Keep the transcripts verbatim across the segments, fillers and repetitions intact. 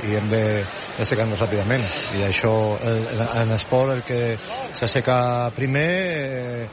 i hem d'assecar-nos ràpidament. I això, el, en esport, el que s'asseca primer eh,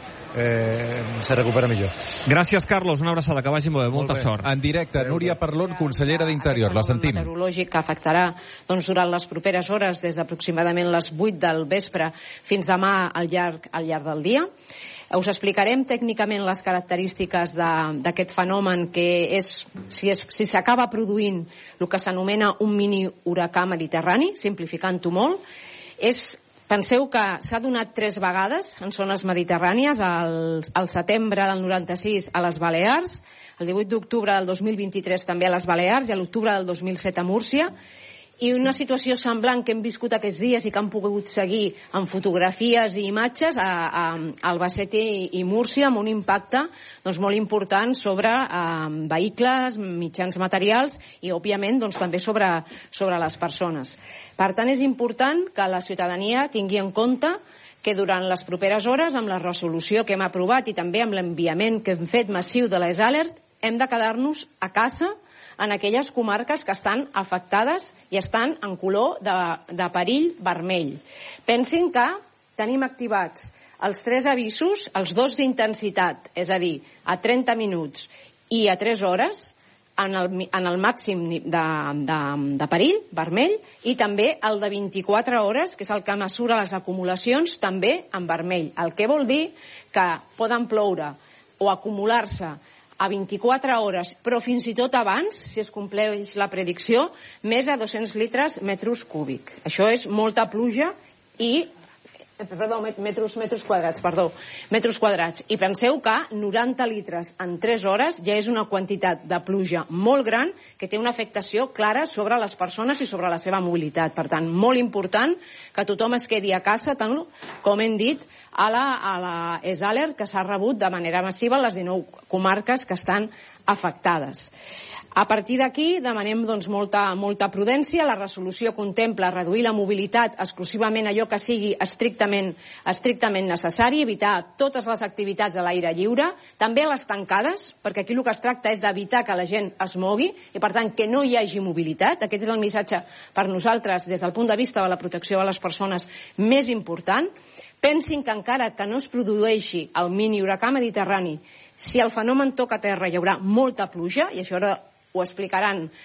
eh, se recupera millor. Gràcies, Carlos. Una abraçada, que vagi molt bé. Molta sort. En directe, Núria Parlon, consellera d'Interior. La sentim. El meteorològic que afectarà doncs, durant les properes hores, des d'aproximadament les vuit del vespre fins demà al llarg, al llarg del dia. Us explicarem tècnicament les característiques d'aquest fenomen, que és, si és, si s'acaba produint el que s'anomena un mini huracà mediterrani, simplificant-ho molt. És, penseu que s'ha donat tres vegades en zones mediterrànies, al, al setembre del noranta-sis a les Balears, el divuit d'octubre del dos mil vint-i-tres també a les Balears i a l'octubre del dos mil set a Múrcia. I una situació semblant que hem viscut aquests dies i que han pogut seguir amb fotografies i imatges a, a, a Albacete i, i Múrcia, amb un impacte doncs, molt important sobre eh, vehicles, mitjans materials i, òbviament, doncs, també sobre, sobre les persones. Per tant, és important que la ciutadania tingui en compte que durant les properes hores, amb la resolució que hem aprovat i també amb l'enviament que hem fet massiu de les alert, hem de quedar-nos a casa en aquelles comarques que estan afectades i estan en color de, de perill vermell. Pensin que tenim activats els tres avisos, els dos d'intensitat, és a dir, a trenta minuts i a tres hores, en el, en el màxim de, de, de perill, vermell, i també el de vint-i-quatre hores, que és el que mesura les acumulacions, també en vermell. El que vol dir que poden ploure o acumular-se a vint-i-quatre hores, però fins i tot abans, si es compleix la predicció, més de dos-cents litres metres cúbic. Això és molta pluja i... Perdó, metres, metres quadrats, perdó. Metres quadrats. I penseu que noranta litres en tres hores ja és una quantitat de pluja molt gran que té una afectació clara sobre les persones i sobre la seva mobilitat. Per tant, molt important que tothom es quedi a casa, tant com hem dit, a la, a la E S Alert, que s'ha rebut de manera massiva a les dinou comarques que estan afectades. A partir d'aquí demanem doncs, molta, molta prudència. La resolució contempla reduir la mobilitat exclusivament allò que sigui estrictament, estrictament necessari, evitar totes les activitats a l'aire lliure, també a les tancades, perquè aquí el que es tracta és d'evitar que la gent es mogui i, per tant, que no hi hagi mobilitat. Aquest és el missatge per nosaltres, des del punt de vista de la protecció de les persones, més important. Pensin que encara que no es produeixi el mini huracà mediterrani, si el fenomen toca terra hi haurà molta pluja, i això ara ho explicaran eh,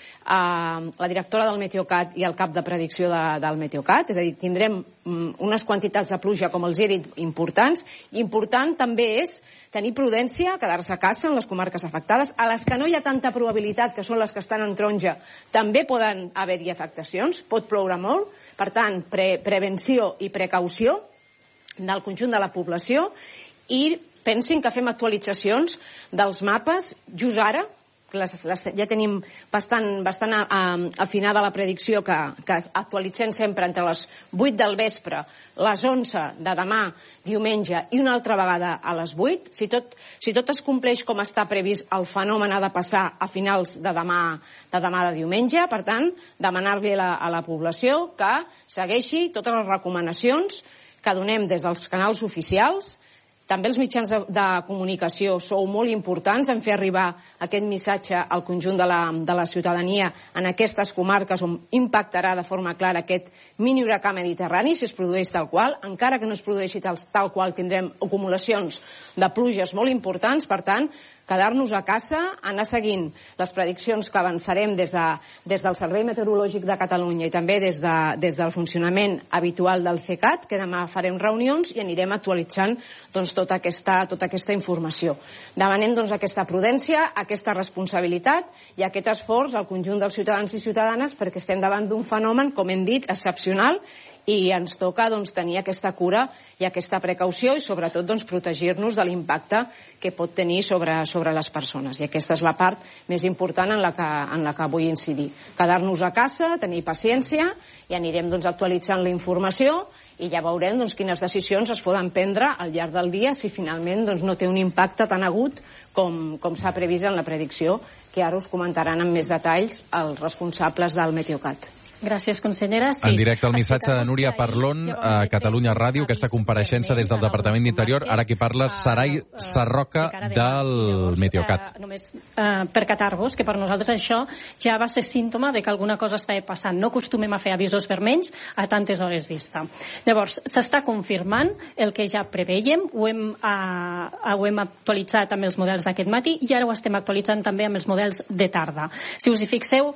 la directora del Meteocat i el cap de predicció de, del Meteocat, és a dir, tindrem mm, unes quantitats de pluja, com els he dit, importants. Important també és tenir prudència, quedar-se a casa en les comarques afectades. A les que no hi ha tanta probabilitat, que són les que estan en taronja, també poden haver-hi afectacions, pot ploure molt. Per tant, pre prevenció i precaució del conjunt de la població, i pensin que fem actualitzacions dels mapes just ara. Les, les, ja tenim bastant, bastant a, a, afinada la predicció que, que actualitzem sempre entre les vuit del vespre, les onze de demà, diumenge, i una altra vegada a les vuit. Si tot, si tot es compleix com està previst, el fenomen ha de passar a finals de demà de, demà de diumenge. Per tant, demanar-li a, a la població que segueixi totes les recomanacions que donem des dels canals oficials. També els mitjans de, de comunicació sou molt importants en fer arribar aquest missatge al conjunt de la, de la ciutadania en aquestes comarques on impactarà de forma clara aquest mini huracà mediterrani, si es produeix tal qual. Encara que no es produeixi tal, tal qual, tindrem acumulacions de pluges molt importants. Per tant, quedar-nos a casa, anar seguint les prediccions que avançarem des, de, des del Servei Meteorològic de Catalunya i també des, de, des del funcionament habitual del CECAT, que demà farem reunions i anirem actualitzant doncs, tota, aquesta, tota aquesta informació. Demanem doncs, aquesta prudència, aquesta responsabilitat i aquest esforç al conjunt dels ciutadans i ciutadanes, perquè estem davant d'un fenomen, com hem dit, excepcional, i ens toca doncs, tenir aquesta cura i aquesta precaució i sobretot doncs, protegir-nos de l'impacte que pot tenir sobre, sobre les persones. I aquesta és la part més important en la que, en la que vull incidir. Quedar-nos a casa, tenir paciència i anirem doncs, actualitzant la informació i ja veurem doncs, quines decisions es poden prendre al llarg del dia si finalment doncs, no té un impacte tan agut com, com s'ha previst en la predicció, que ara us comentaran amb més detalls els responsables del Meteocat. Gràcies, consellera. Sí. En directe el missatge de Núria Parlon a Catalunya Ràdio, aquesta compareixença des del Departament d'Interior. Ara qui parla, Sarai Sarroca, del Meteocat. Només uh, percatar-vos que per nosaltres això ja va ser símptoma de que alguna cosa estava passant. No acostumem a fer avisos vermells a tantes hores vista. Llavors, s'està confirmant el que ja preveiem, ho hem, uh, ho hem actualitzat amb els models d'aquest matí i ara ho estem actualitzant també amb els models de tarda. Si us hi fixeu,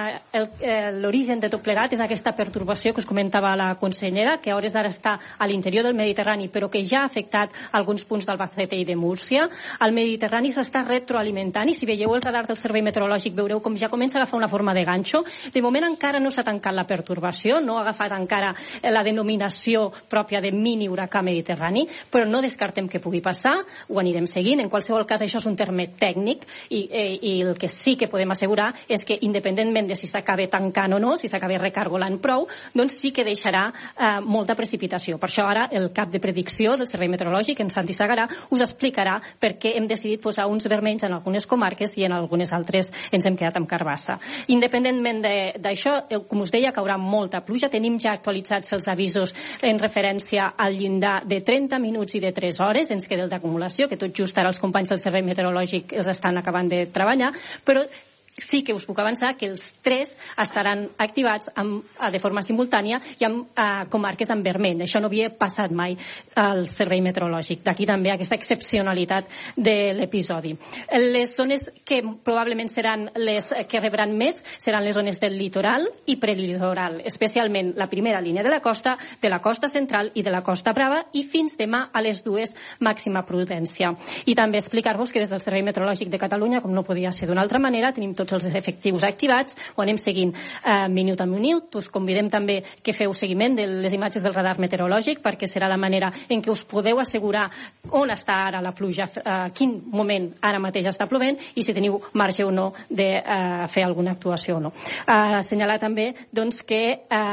uh, l'origen de tot plegat és aquesta pertorbació que us comentava la consellera, que a hores d'ara està a l'interior del Mediterrani, però que ja ha afectat alguns punts d'Albacete i de Múrcia. El Mediterrani s'està retroalimentant i si veieu el radar del Servei Meteorològic veureu com ja comença a agafar una forma de ganxo. De moment encara no s'ha tancat la pertorbació, no ha agafat encara la denominació pròpia de mini huracà mediterrani, però no descartem que pugui passar, ho anirem seguint. En qualsevol cas, això és un terme tècnic i, eh, i el que sí que podem assegurar és que independentment de si s'acaba tancant o no, si s'acaba recargolant prou, doncs sí que deixarà eh, molta precipitació. Per això ara el cap de predicció del Servei Meteorològic, en Santi Segarà, us explicarà per què hem decidit posar uns vermells en algunes comarques i en algunes altres ens hem quedat amb carbassa. Independentment d'això, com us deia, caurà molta pluja. Tenim ja actualitzats els avisos en referència al llindar de trenta minuts i de tres hores. Ens queda el d'acumulació, que tot just ara els companys del Servei Meteorològic els estan acabant de treballar, però sí que us puc avançar que els tres estaran activats amb, de forma simultània i amb eh, comarques en vermell. Això no havia passat mai al Servei Meteorològic. D'aquí també aquesta excepcionalitat de l'episodi. Les zones que probablement seran les que rebran més seran les zones del litoral i prelitoral, especialment la primera línia de la costa, de la costa central i de la costa brava i fins demà a les dues màxima prudència. I també explicar-vos que des del Servei Meteorològic de Catalunya, com no podia ser d'una altra manera, tenim tots els efectius activats, ho anem seguint eh, minut a minut. Us convidem també que feu seguiment de les imatges del radar meteorològic perquè serà la manera en què us podeu assegurar on està ara la pluja, a eh, quin moment ara mateix està plovent i si teniu marge o no de eh, fer alguna actuació o no. Eh, assenyalar també doncs, que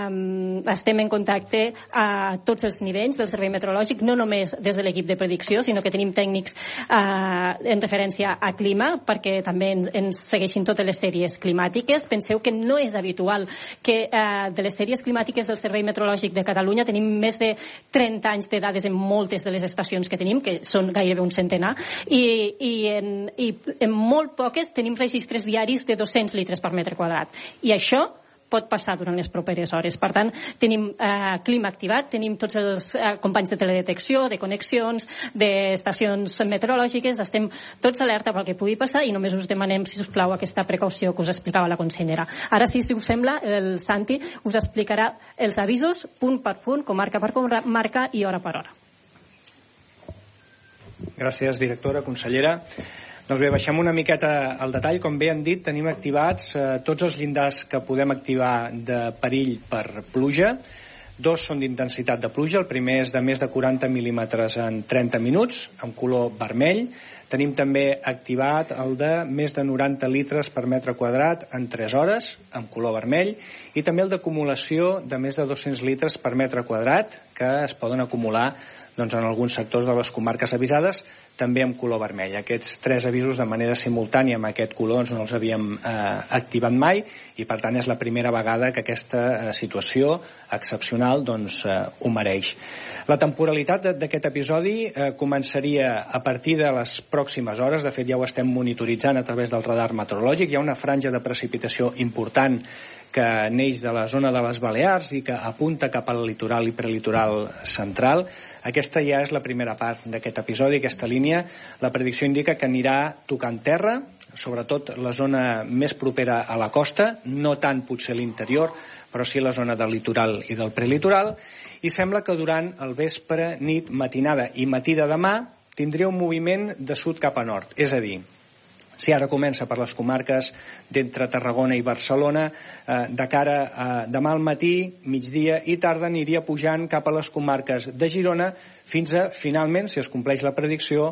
eh, estem en contacte a tots els nivells del Servei Meteorològic, no només des de l'equip de predicció, sinó que tenim tècnics eh, en referència a clima perquè també ens, ens segueixin totes les sèries climàtiques. Penseu que no és habitual que eh, de les sèries climàtiques del Servei Meteorològic de Catalunya tenim més de trenta anys de dades en moltes de les estacions que tenim, que són gairebé un centenar, i, i, en, i en molt poques tenim registres diaris de dos-cents litres per metre quadrat. I això pot passar durant les properes hores. Per tant, tenim eh, clima activat, tenim tots els eh, companys de teledetecció, de connexions, d'estacions meteorològiques, estem tots alerta pel que pugui passar i només us demanem, si us plau, aquesta precaució que us explicava la consellera. Ara sí, si us sembla, el Santi us explicarà els avisos punt per punt, comarca per comarca i hora per hora. Gràcies, directora, consellera. Doncs bé, baixem una miqueta al detall. Com bé han dit, tenim activats eh, tots els llindars que podem activar de perill per pluja. Dos són d'intensitat de pluja. El primer és de més de quaranta mil·límetres en trenta minuts, amb color vermell. Tenim també activat el de més de noranta litres per metre quadrat en tres hores, amb color vermell. I també el d'acumulació de més de dos-cents litres per metre quadrat, que es poden acumular doncs, en alguns sectors de les comarques avisades, també amb color vermell. Aquests tres avisos de manera simultània amb aquest color doncs, no els havíem eh, activat mai i per tant és la primera vegada que aquesta eh, situació excepcional doncs, eh, ho mereix. La temporalitat d'aquest episodi eh, començaria a partir de les pròximes hores. De fet ja ho estem monitoritzant a través del radar meteorològic. Hi ha una franja de precipitació important que neix de la zona de les Balears i que apunta cap al litoral i prelitoral central. Aquesta ja és la primera part d'aquest episodi, aquesta línia. La predicció indica que anirà tocant terra, sobretot la zona més propera a la costa, no tant potser l'interior, però sí la zona del litoral i del prelitoral, i sembla que durant el vespre, nit, matinada i matí de demà tindria un moviment de sud cap a nord, és a dir, si ara comença per les comarques d'entre Tarragona i Barcelona, eh, de cara a demà al matí, migdia i tarda aniria pujant cap a les comarques de Girona fins a, finalment, si es compleix la predicció,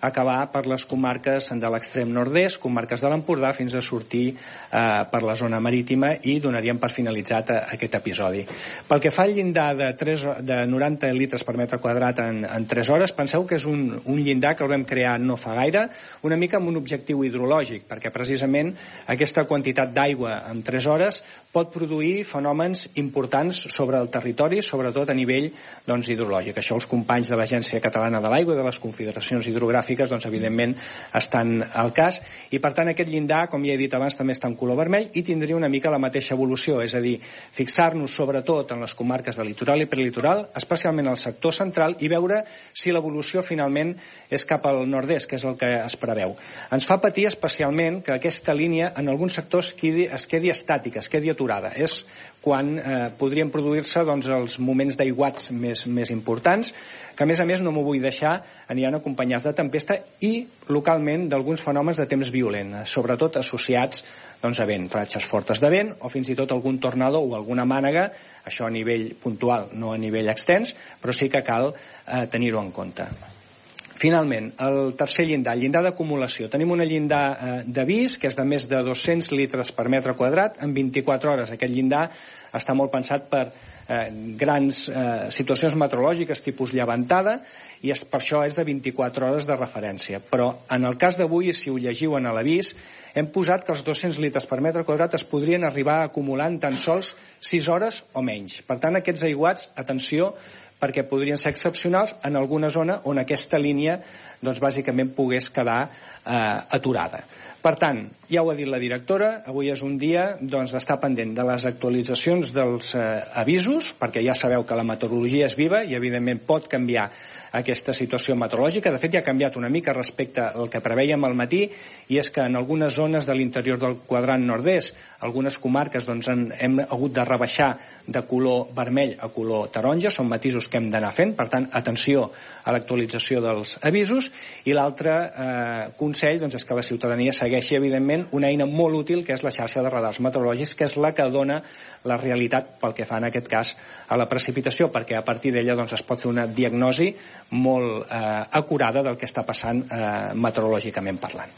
acabar per les comarques de l'extrem nord-est, comarques de l'Empordà, fins a sortir eh, per la zona marítima, i donaríem per finalitzat a, a aquest episodi. Pel que fa al llindar de, tres, de noranta litres per metre quadrat en, en tres hores, penseu que és un, un llindar que el vam crear no fa gaire, una mica amb un objectiu hidrològic, perquè precisament aquesta quantitat d'aigua en tres hores pot produir fenòmens importants sobre el territori, sobretot a nivell doncs, hidrològic. Això els companys de l'Agència Catalana de l'Aigua i de les confederacions hidrogràfiques doncs, evidentment estan al cas, i per tant aquest llindar, com ja he dit abans, també està en color vermell i tindria una mica la mateixa evolució, és a dir, fixar-nos sobretot en les comarques de litoral i prelitoral, especialment al sector central, i veure si l'evolució finalment és cap al nord-est, que és el que es preveu. Ens fa patir especialment que aquesta línia en alguns sectors quedi, es quedi estàtica, es quedi aturada. És quan eh, podrien produir-se doncs, els moments d'aiguats més, més importants, que a més a més no m'ho vull deixar, aniran acompanyats de tempesta i localment d'alguns fenòmens de temps violent, sobretot associats doncs, a vent, ratxes fortes de vent o fins i tot algun tornado o alguna mànega, això a nivell puntual, no a nivell extens, però sí que cal eh, tenir-ho en compte. Finalment, el tercer llindar, el llindar d'acumulació. Tenim una llindar eh, d'avís, que és de més de dos-cents litres per metre quadrat en vint-i-quatre hores. Aquest llindar està molt pensat per eh, grans eh, situacions meteorològiques, tipus llevantada, i és, per això és de vint-i-quatre hores de referència. Però en el cas d'avui, si ho llegiu en l'avís, hem posat que els dos-cents litres per metre quadrat es podrien arribar a acumular en tan sols sis hores o menys. Per tant, aquests aiguats, atenció, perquè podrien ser excepcionals en alguna zona on aquesta línia doncs, bàsicament pogués quedar eh, aturada. Per tant, ja ho ha dit la directora, avui és un dia doncs, d'estar pendent de les actualitzacions dels eh, avisos, perquè ja sabeu que la meteorologia és viva i evidentment pot canviar aquesta situació meteorològica. De fet, ja ha canviat una mica respecte al que preveiem al matí, i és que en algunes zones de l'interior del quadrant nord-est, algunes comarques doncs, en, hem hagut de rebaixar de color vermell a color taronja, són matisos que hem d'anar fent, per tant, atenció a l'actualització dels avisos, i l'altre eh, consell doncs, és que la ciutadania segueixi, evidentment, una eina molt útil, que és la xarxa de radars meteorològics, que és la que dona la realitat, pel que fa en aquest cas a la precipitació, perquè a partir d'ella doncs, es pot fer una diagnosi molt eh, acurada del que està passant eh, meteorològicament parlant.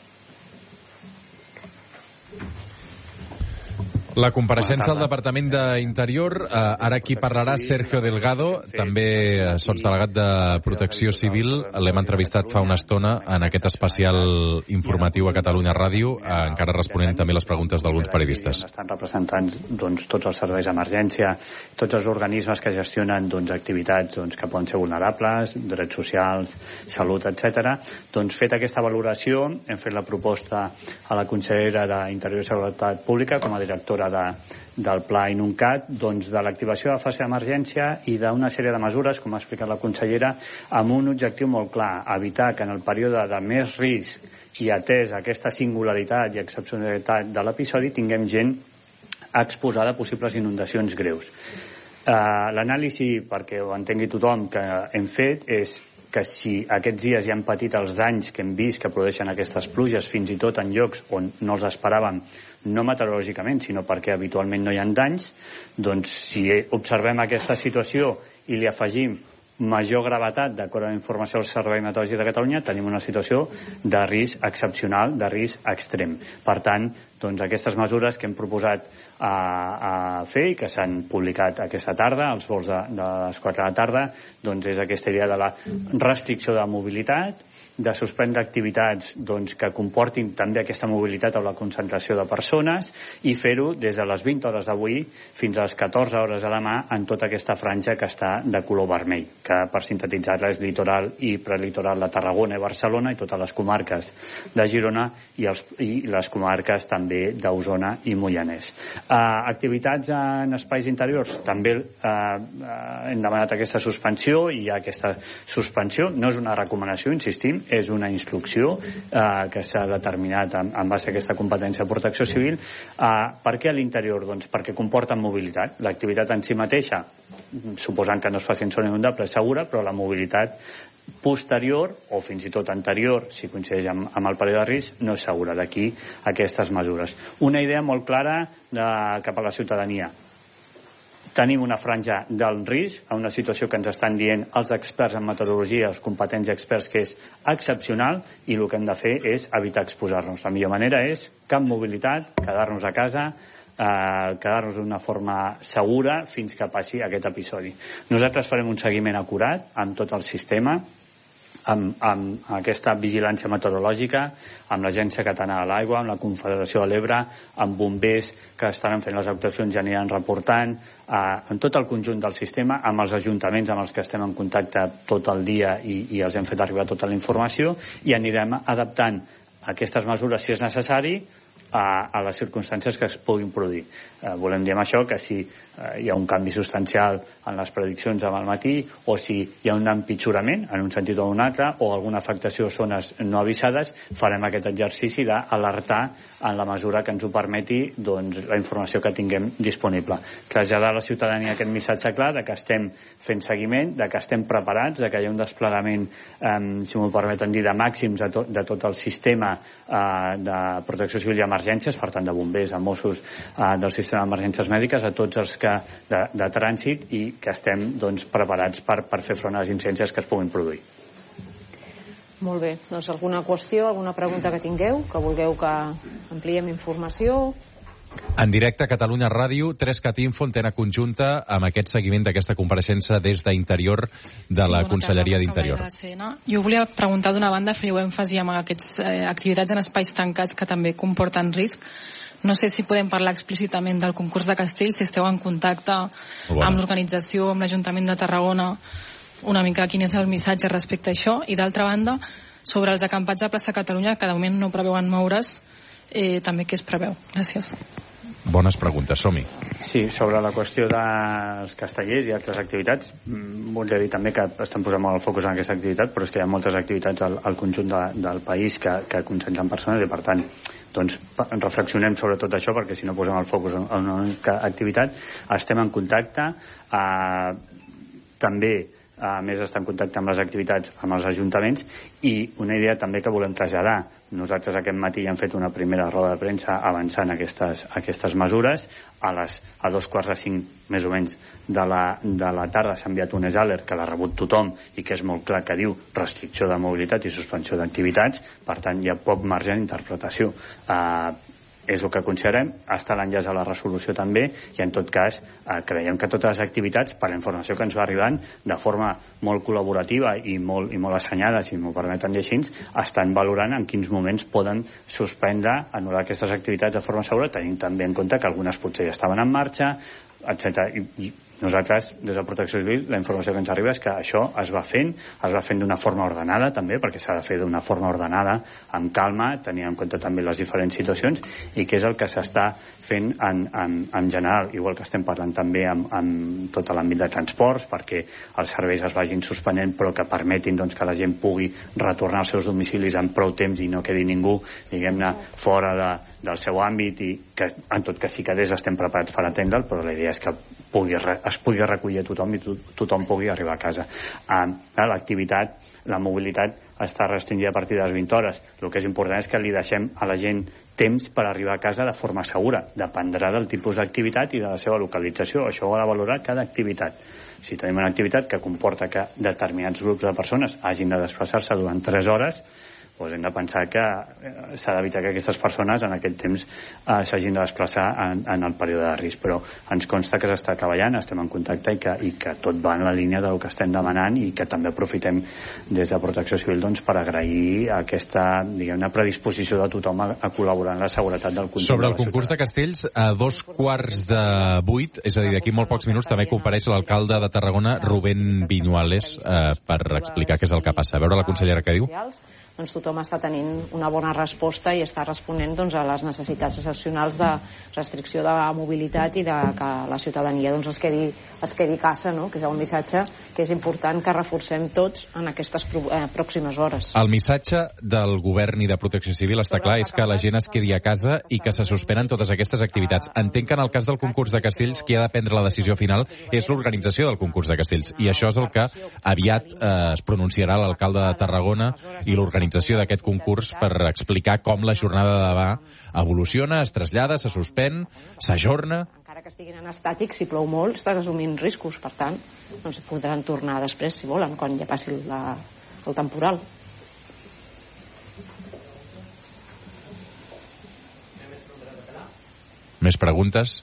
La compareixença al Departament d'Interior, eh, ara aquí parlarà Sergio Delgado, també sotsdelegat de Protecció Civil. L'hem entrevistat fa una estona en aquest especial informatiu a Catalunya Ràdio, eh, encara responent també les preguntes d'alguns periodistes. Estan representant doncs, tots els serveis d'emergència, tots els organismes que gestionen doncs, activitats doncs, que poden ser vulnerables, drets socials, salut, etcètera. Doncs, fet aquesta valoració, hem fet la proposta a la consellera d'Interior i Seguretat Pública com a directora de, del Pla Inuncat, doncs de l'activació de fase d'emergència i d'una sèrie de mesures, com ha explicat la consellera, amb un objectiu molt clar: evitar que en el període de més risc i atès aquesta singularitat i excepcionalitat de l'episodi tinguem gent exposada a possibles inundacions greus. Uh, L'anàlisi, perquè ho entengui tothom, que hem fet és que si aquests dies ja hem patit els danys que hem vist que produeixen aquestes pluges, fins i tot en llocs on no els esperàvem, no meteorològicament, sinó perquè habitualment no hi ha danys, doncs si observem aquesta situació i li afegim major gravetat, d'acord amb la informació del Servei Meteorològic de Catalunya, tenim una situació de risc excepcional, de risc extrem. Per tant, doncs aquestes mesures que hem proposat a, a fer i que s'han publicat aquesta tarda, als vols de, de les quatre de la tarda, doncs és aquesta idea de la restricció de mobilitat, de suspendre activitats doncs, que comportin també aquesta mobilitat o la concentració de persones, i fer-ho des de les vint hores d'avui fins a les catorze hores de demà en tota aquesta franja que està de color vermell, que per sintetitzar-la és litoral i prelitoral de Tarragona i Barcelona i totes les comarques de Girona i, els, i les comarques també d'Osona i Moianès. Uh, activitats en espais interiors, també uh, uh, hem demanat aquesta suspensió, i hi ha aquesta suspensió, no és una recomanació, insistim, és una instrucció eh, que s'ha determinat en, en base a aquesta competència de protecció civil. Eh, per què a l'interior? Doncs perquè comporten mobilitat. L'activitat en si mateixa, suposant que no es faci en zona inundable, és segura, però la mobilitat posterior o fins i tot anterior, si coincideix amb, amb el període de risc, no és segura. D'aquí aquestes mesures. Una idea molt clara de, cap a la ciutadania. tenim una franja del risc, a una situació que ens estan dient els experts en meteorologia, els competents experts, que és excepcional, i el que hem de fer és evitar exposar-nos. La millor manera és cap mobilitat, quedar-nos a casa, eh, quedar-nos d'una forma segura fins que passi aquest episodi. Nosaltres farem un seguiment acurat amb tot el sistema, amb, amb aquesta vigilància meteorològica, amb l'Agència Catalana de l'Aigua, amb la Confederació de l'Ebre, amb bombers que estaran fent les actuacions i aniran reportant, eh, en tot el conjunt del sistema, amb els ajuntaments amb els que estem en contacte tot el dia i, i els hem fet arribar tota la informació, i anirem adaptant aquestes mesures, si és necessari, a, a les circumstàncies que es puguin produir. Eh, volem dir amb això que si eh, hi ha un canvi substancial en les prediccions demà al matí, o si hi ha un empitjorament en un sentit o un altre, o alguna afectació a zones no avisades, farem aquest exercici d'alertar en la mesura que ens ho permeti, doncs, la informació que tinguem disponible. Traslladar a la ciutadania aquest missatge clar de que estem fent seguiment, de que estem preparats, de que hi ha un desplegament, eh, si m'ho permeten dir, de màxims de, to de tot el sistema eh, de protecció civil i emergències, per tant de bombers, a Mossos, eh, del sistema d'emergències mèdiques, a tots els que de, de trànsit, i que estem, doncs, preparats per, per fer front a les incidències que es puguin produir. Molt bé. Doncs alguna qüestió, alguna pregunta que tingueu, que vulgueu que ampliem informació? En directe a Catalunya Ràdio, tres cat info, antena conjunta, amb aquest seguiment d'aquesta compareixença des d'Interior de la sí, Conselleria d'Interior. Jo volia preguntar, d'una banda, fèieu èmfasi en aquestes eh, activitats en espais tancats que també comporten risc. No sé si podem parlar explícitament del concurs de Castells, si esteu en contacte amb l'organització, amb l'Ajuntament de Tarragona, una mica quin és el missatge respecte a això. I d'altra banda, sobre els acampats a Plaça Catalunya, que de moment no preveuen moure's, eh, també què es preveu? Gràcies. Bones preguntes, som-hi. Sí, sobre la qüestió dels castellers i altres activitats, volia dir també que estem posant molt el focus en aquesta activitat, però és que hi ha moltes activitats al, al conjunt de, del país que, que concentren persones, i per tant doncs reflexionem sobre tot això, perquè si no posem el focus en una única activitat. Estem en contacte, eh, també a més està en contacte amb les activitats, amb els ajuntaments, i una idea també que volem traslladar. Nosaltres aquest matí ja hem fet una primera roda de premsa avançant aquestes, aquestes mesures. A, les, a dos quarts de cinc, més o menys, de la, de la tarda s'ha enviat un e-alert que l'ha rebut tothom i que és molt clar, que diu restricció de mobilitat i suspensió d'activitats. Per tant, hi ha poc marge d'interpretació. Eh, és el que considerem, està l'enllaç a la resolució també, i en tot cas eh, creiem que totes les activitats, per la informació que ens va arribant de forma molt col·laborativa i molt, i molt assenyada, si m'ho permeten dir així, estan valorant en quins moments poden suspendre, anul·lar aquestes activitats de forma segura, tenint també en compte que algunes potser ja estaven en marxa, etcètera. I, i nosaltres, des de Protecció Civil, la informació que ens arriba és que això es va fent, es va fent d'una forma ordenada també, perquè s'ha de fer d'una forma ordenada, amb calma, tenint en compte també les diferents situacions, i que és el que s'està fent en, en, en general, igual que estem parlant també amb, amb tot l'àmbit de transports, perquè els serveis es vagin suspenent, però que permetin, doncs, que la gent pugui retornar als seus domicilis en prou temps i no quedi ningú, diguem-ne, fora de, del seu àmbit, i que en tot cas si quedés estem preparats per atendre'l, però la idea és que pugui, es pugui recollir a tothom i to, tothom pugui arribar a casa. Uh, l'activitat, la mobilitat està restringida a partir de les vint hores. El que és important és que li deixem a la gent temps per arribar a casa de forma segura. Dependrà del tipus d'activitat i de la seva localització. Això ho ha de valorar cada activitat. Si tenim una activitat que comporta que determinats grups de persones hagin de desplaçar-se durant tres hores, doncs hem de pensar que s'ha d'evitar que aquestes persones en aquest temps eh, s'hagin de desplaçar en, en el període de risc, però ens consta que s'està treballant, estem en contacte, i que, i que tot va en la línia del que estem demanant, i que també aprofitem des de Protecció Civil, doncs, per agrair aquesta, diguem-ne, predisposició de tothom a, a col·laborar en la seguretat del conjunt. Sobre el concurs de Castells, a dos quarts de vuit, és a dir, d'aquí molt pocs minuts, també compareix l'alcalde de Tarragona, Rubén Viñuales, eh, per explicar què és el que passa. A veure la consellera què diu. Doncs tothom està tenint una bona resposta i està responent, doncs, a les necessitats excepcionals de restricció de mobilitat i de que la ciutadania, doncs, es quedi, es quedi a casa, no? Que és un missatge que és important que reforcem tots en aquestes pro, eh, pròximes hores. El missatge del govern i de Protecció Civil està clar, és que la gent es quedi a casa i que se suspenen totes aquestes activitats. Entenc que en el cas del concurs de Castells qui ha de prendre la decisió final és l'organització del concurs de Castells, i això és el que aviat eh, es pronunciarà l'alcalde de Tarragona i l'organització d'aquest concurs per explicar com la jornada de demà evoluciona, es trasllada, se suspèn, s'ajorna. que estiguin en estàtic, si plou molt, estàs assumint riscos, per tant, doncs podran tornar després, si volen, quan ja passi la, el temporal. Més preguntes?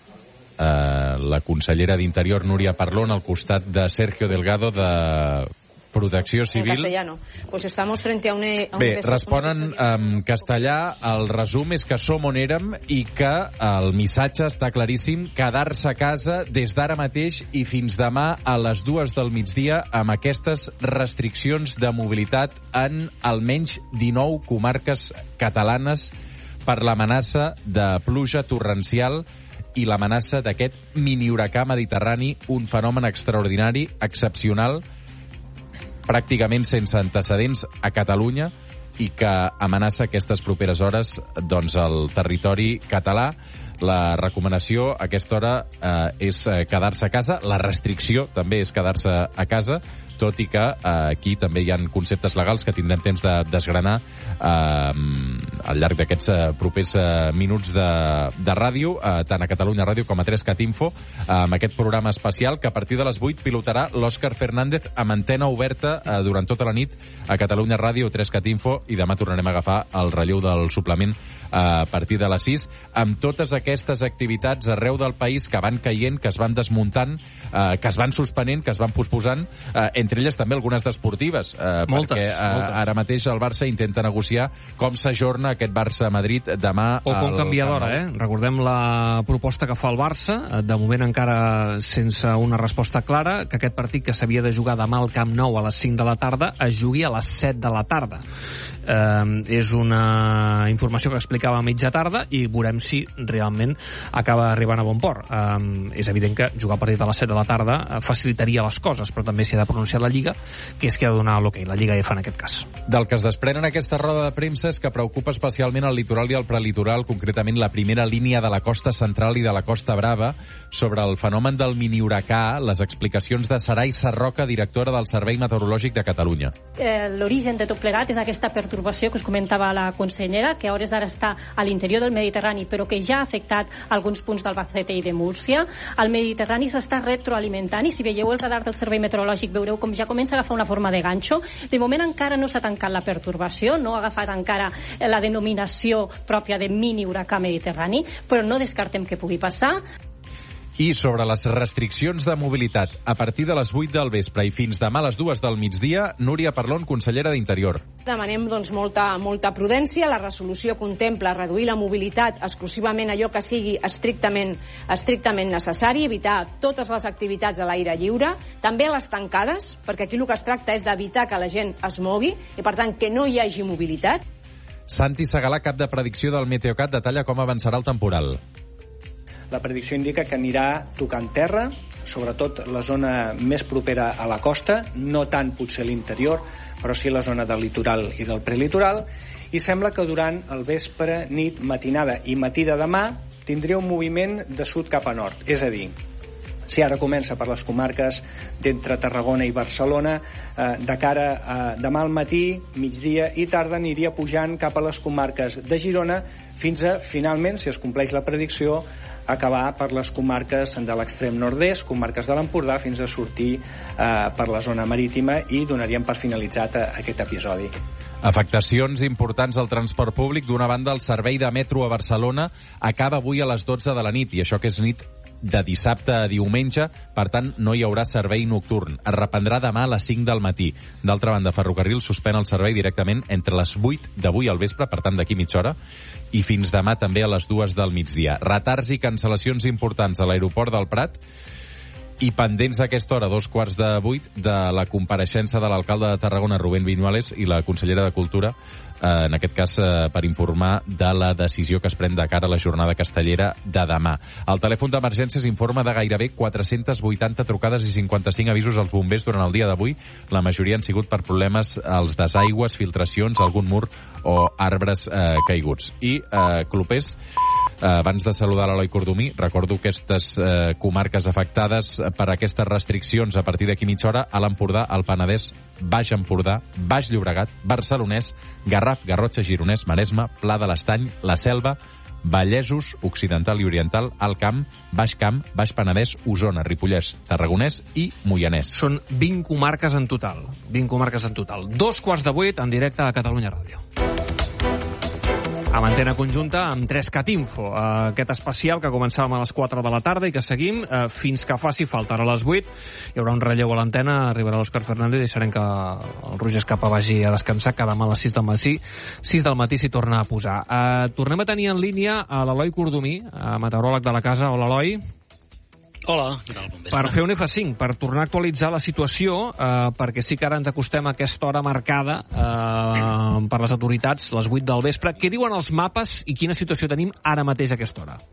Uh, la consellera d'Interior, Núria Parlon, al costat de Sergio Delgado, de Protecció Civil. En castellano. Pues estamos frente a un... A un Bé, responen en castellà. El resum és que som on érem i que el missatge està claríssim: quedar-se a casa des d'ara mateix i fins demà a les dues del migdia amb aquestes restriccions de mobilitat en almenys dinou comarques catalanes per l'amenaça de pluja torrencial i l'amenaça d'aquest mini-huracà mediterrani, un fenomen extraordinari, excepcional, pràcticament sense antecedents a Catalunya i que amenaça aquestes properes hores doncs, el territori català. La recomanació a aquesta hora eh, és quedar-se a casa. La restricció també és quedar-se a casa, tot i que eh, aquí també hi ha conceptes legals que tindrem temps de desgranar eh, al llarg d'aquests eh, propers eh, minuts de, de ràdio, eh, tant a Catalunya Ràdio com a tres cat info, eh, amb aquest programa especial que a partir de les vuit pilotarà l'Òscar Fernández amb antena oberta eh, durant tota la nit a Catalunya Ràdio, tres cat info, i demà tornarem a agafar el relleu del suplement eh, a partir de les sis, amb totes aquestes activitats arreu del país que van caient, que es van desmuntant, eh, que es van suspenent, que es van posposant, eh, entre elles també algunes d'esportives, eh, moltes, perquè eh, moltes. ara mateix el Barça intenta negociar com s'ajorna aquest Barça-Madrid demà. O com canviar d'hora, eh? Recordem la proposta que fa el Barça, de moment encara sense una resposta clara, que aquest partit que s'havia de jugar demà al Camp Nou a les cinc de la tarda es jugui a les set de la tarda. Eh, és una informació que explicava a mitja tarda i veurem si realment acaba arribant a bon port. Eh, és evident que jugar a partir de les set de la tarda facilitaria les coses, però també s'hi ha de pronunciar la Lliga, que és que ha de donar l'ok, la Lliga F en aquest cas. Del que es desprèn en aquesta roda de premsa és que preocupa especialment el litoral i el prelitoral, concretament la primera línia de la costa central i de la Costa Brava, sobre el fenomen del mini-huracà. Les explicacions de Sarai Sarroca, directora del Servei Meteorològic de Catalunya. Eh, L'origen de tot plegat és aquesta pertorbació que us comentava la consellera, que a hores d'ara està a l'interior del Mediterrani, però que ja ha afectat alguns punts d'Albacete i de Múrcia. El Mediterrani s'està retroalimentant i si veieu el radar del Servei Meteorològic veureu com ja comença a agafar una forma de ganxo. De moment encara no s'ha tancat la pertorbació, no ha agafat encara la denominació pròpia de mini-huracà mediterrani, però no descartem que pugui passar. I sobre les restriccions de mobilitat, a partir de les vuit del vespre i fins demà a les dues del migdia, Núria Parlon, consellera d'Interior. Demanem doncs, molta, molta prudència. La resolució contempla reduir la mobilitat exclusivament allò que sigui estrictament, estrictament necessari, evitar totes les activitats a l'aire lliure, també les tancades, perquè aquí el que es tracta és d'evitar que la gent es mogui i, per tant, que no hi hagi mobilitat. Santi Segalà, cap de predicció del Meteocat, detalla com avançarà el temporal. La predicció indica que anirà tocant terra, sobretot la zona més propera a la costa, no tant potser l'interior, però sí la zona del litoral i del prelitoral, i sembla que durant el vespre, nit, matinada i matí de demà tindria un moviment de sud cap a nord. És a dir, si ara comença per les comarques d'entre Tarragona i Barcelona, eh, de cara a demà al matí, migdia i tarda aniria pujant cap a les comarques de Girona fins a, finalment, si es compleix la predicció, acabar per les comarques de l'extrem nord-est, comarques de l'Empordà, fins a sortir eh, per la zona marítima i donaríem per finalitzat a, a aquest episodi. Afectacions importants al transport públic. D'una banda, el servei de metro a Barcelona acaba avui a les dotze de la nit, i això que és nit de dissabte a diumenge, per tant no hi haurà servei nocturn. Es reprendrà demà a les cinc del matí. D'altra banda, Ferrocarril suspèn el servei directament entre les vuit d'avui al vespre, per tant d'aquí mitja hora, i fins demà també a les dues del migdia. Retards i cancel·lacions importants a l'aeroport del Prat, i pendents a aquesta hora, dos quarts de vuit, de la compareixença de l'alcalde de Tarragona, Rubén Viñuales, i la consellera de Cultura, eh, en aquest cas eh, per informar de la decisió que es pren de cara a la jornada castellera de demà. El telèfon d'emergències informa de gairebé quatre-centes vuitanta trucades i cinquanta-cinc avisos als bombers durant el dia d'avui. La majoria han sigut per problemes als desaigües, filtracions, algun mur o arbres eh, caiguts. I, eh, Clopés, Eh, abans de saludar l'Eloi Cordomí, recordo aquestes eh, comarques afectades per aquestes restriccions a partir d'aquí mitja hora: a l'Empordà, al Penedès, Baix Empordà, Baix Llobregat, Barcelonès, Garraf, Garrotxa, Gironès, Maresme, Pla de l'Estany, la Selva, Vallesos, Occidental i Oriental, Alt Camp, Baix Camp, Baix Penedès, Osona, Ripollès, Tarragonès i Moianès. Són vint comarques en total. vint comarques en total. Dos quarts de vuit en directe a Catalunya Ràdio. Amb antena conjunta amb tres cat info. Aquest especial que començàvem a les quatre de la tarda i que seguim eh, fins que faci falta. Ara a les vuit hi haurà un relleu a l'antena, arribarà l'Òscar Fernández i deixarem que el Roger Escapa vagi a descansar, que demà a les sis del matí, sis del matí s'hi torna a posar. Eh, tornem a tenir en línia a l'Eloi Cordomí, meteoròleg de la casa. Hola, Eloi. Hola, què tal? Bon vespre. Per fer un F cinc, per tornar a actualitzar la situació, eh, perquè sí que ara ens acostem a aquesta hora marcada eh, per les autoritats, les vuit del vespre. Què diuen els mapes i quina situació tenim ara mateix a aquesta hora?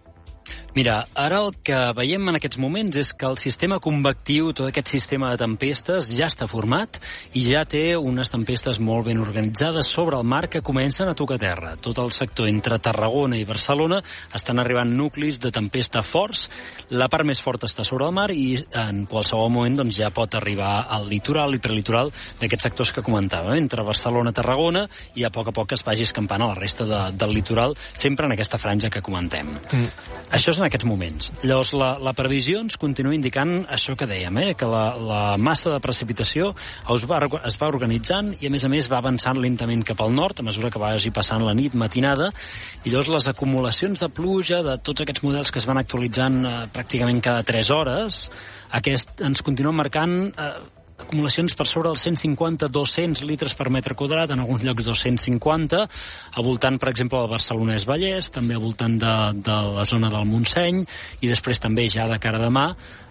Mira, ara el que veiem en aquests moments és que el sistema convectiu, tot aquest sistema de tempestes, ja està format i ja té unes tempestes molt ben organitzades sobre el mar que comencen a tocar terra. Tot el sector entre Tarragona i Barcelona estan arribant nuclis de tempesta forts. La part més forta està sobre el mar i en qualsevol moment doncs, ja pot arribar al litoral i prelitoral d'aquests sectors que comentàvem, entre Barcelona i Tarragona, i a poc a poc es vagi escampant a la resta de, del litoral, sempre en aquesta franja que comentem. Mm. Això és en aquests moments. Llavors, la, la previsió ens continua indicant això que dèiem, eh? que la, la massa de precipitació es va, es va organitzant i, a més a més, va avançant lentament cap al nord, a mesura que vagi passant la nit matinada, i llavors les acumulacions de pluja de tots aquests models que es van actualitzant eh, pràcticament cada tres hores, aquest ens continuen marcant eh, acumulacions per sobre dels cent cinquanta a dos-cents litres per metre quadrat, en alguns llocs dos-cents cinquanta, al voltant, per exemple, del Barcelonès Vallès, també al voltant de, de la zona del Montseny, i després també ja de cara a demà,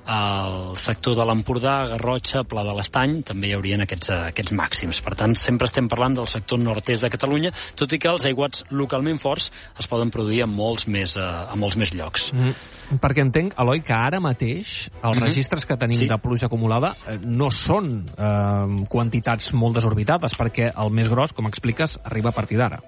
al sector de l'Empordà, Garrotxa, Pla de l'Estany, també hi haurien aquests, aquests màxims. Per tant, sempre estem parlant del sector nord-est de Catalunya, tot i que els aiguats localment forts es poden produir a molts més, a molts més llocs. Mm. Perquè entenc, Eloi, que ara mateix els mm-hmm. registres que tenim sí. de pluja acumulada no són eh, quantitats molt desorbitades, perquè el més gros, com expliques, arriba a partir d'ara.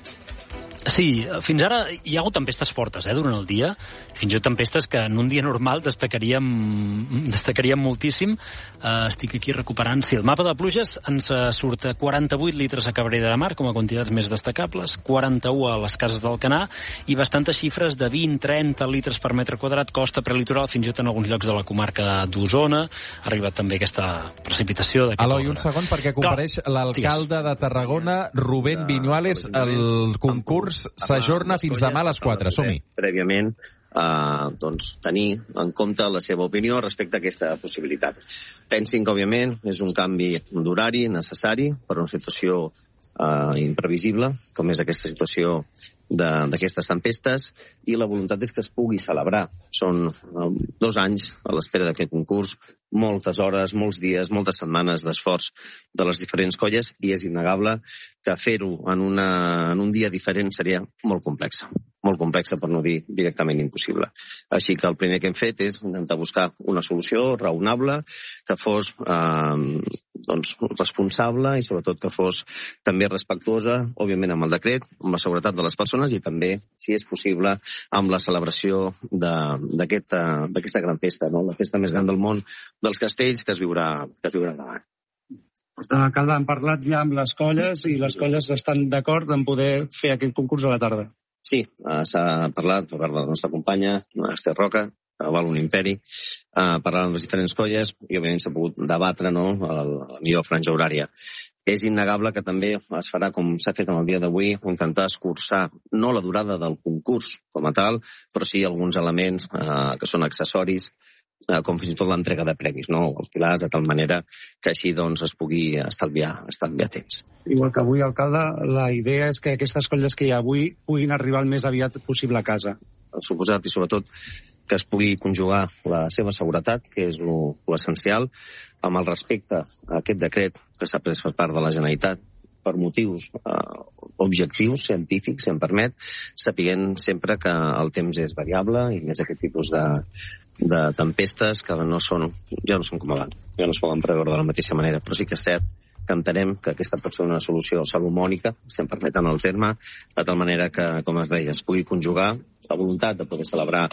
Sí, fins ara hi ha hagut tempestes fortes eh, durant el dia, fins i tot tempestes que en un dia normal destacaríem, destacaríem moltíssim. Uh, estic aquí recuperant. Sí, el mapa de pluges ens uh, surt a quaranta-vuit litres a Cabrera de Mar com a quantitats més destacables, quaranta-u a les Cases d'Alcanar i bastantes xifres de vint a trenta litres per metre quadrat, costa prelitoral, fins i tot en alguns llocs de la comarca d'Osona. Ha arribat també aquesta precipitació. Eloi, un segon, perquè compareix l'alcalde de Tarragona, Rubén Viñuales. El concurs s'ajorna fins demà a les quatre. Som-hi. Prèviament, eh, doncs, tenir en compte la seva opinió respecte a aquesta possibilitat. Pensin que, òbviament, és un canvi d'horari necessari per a una situació eh, imprevisible, com és aquesta situació d'aquestes tempestes, i la voluntat és que es pugui celebrar. Són um, dos anys a l'espera d'aquest concurs, moltes hores, molts dies, moltes setmanes d'esforç de les diferents colles, i és innegable que fer-ho en, una, en un dia diferent seria molt complexa. Molt complexa, per no dir directament impossible. Així que el primer que hem fet és intentar buscar una solució raonable, que fos eh, doncs, responsable i sobretot que fos també respectuosa, òbviament amb el decret, amb la seguretat de les persones i també, si és possible, amb la celebració d'aquesta aquest, gran festa, no? La festa més gran del món dels castells que es viurà, que es viurà davant. L'alcalde, han parlat ja amb les colles i les colles estan d'acord en poder fer aquest concurs a la tarda. Sí, uh, s'ha parlat per part de la nostra companya, Esther Roca, que val un imperi, uh, parlant amb les diferents colles i, òbviament, s'ha pogut debatre no, la, la millor franja horària. És innegable que també es farà, com s'ha fet en el dia d'avui, intentar escurçar no la durada del concurs com a tal, però sí alguns elements uh, que són accessoris, uh, com fins i tot l'entrega de premis, no? Els pilars, de tal manera que així doncs, es pugui estalviar, estalviar temps. Igual que avui, alcalde, la idea és que aquestes colles que hi ha avui puguin arribar el més aviat possible a casa. Suposat i sobretot que es pugui conjugar la seva seguretat, que és l'essencial, amb el respecte a aquest decret que s'ha pres per part de la Generalitat per motius eh, objectius, científics, si em permet, sapiguent sempre que el temps és variable i més aquest tipus de, de tempestes que no són, ja no són com abans, ja no es poden preveure de la mateixa manera, però sí que és cert que entenem que aquesta pot ser una solució salomònica, si em permeten el terme, de tal manera que, com es deia, es pugui conjugar la voluntat de poder celebrar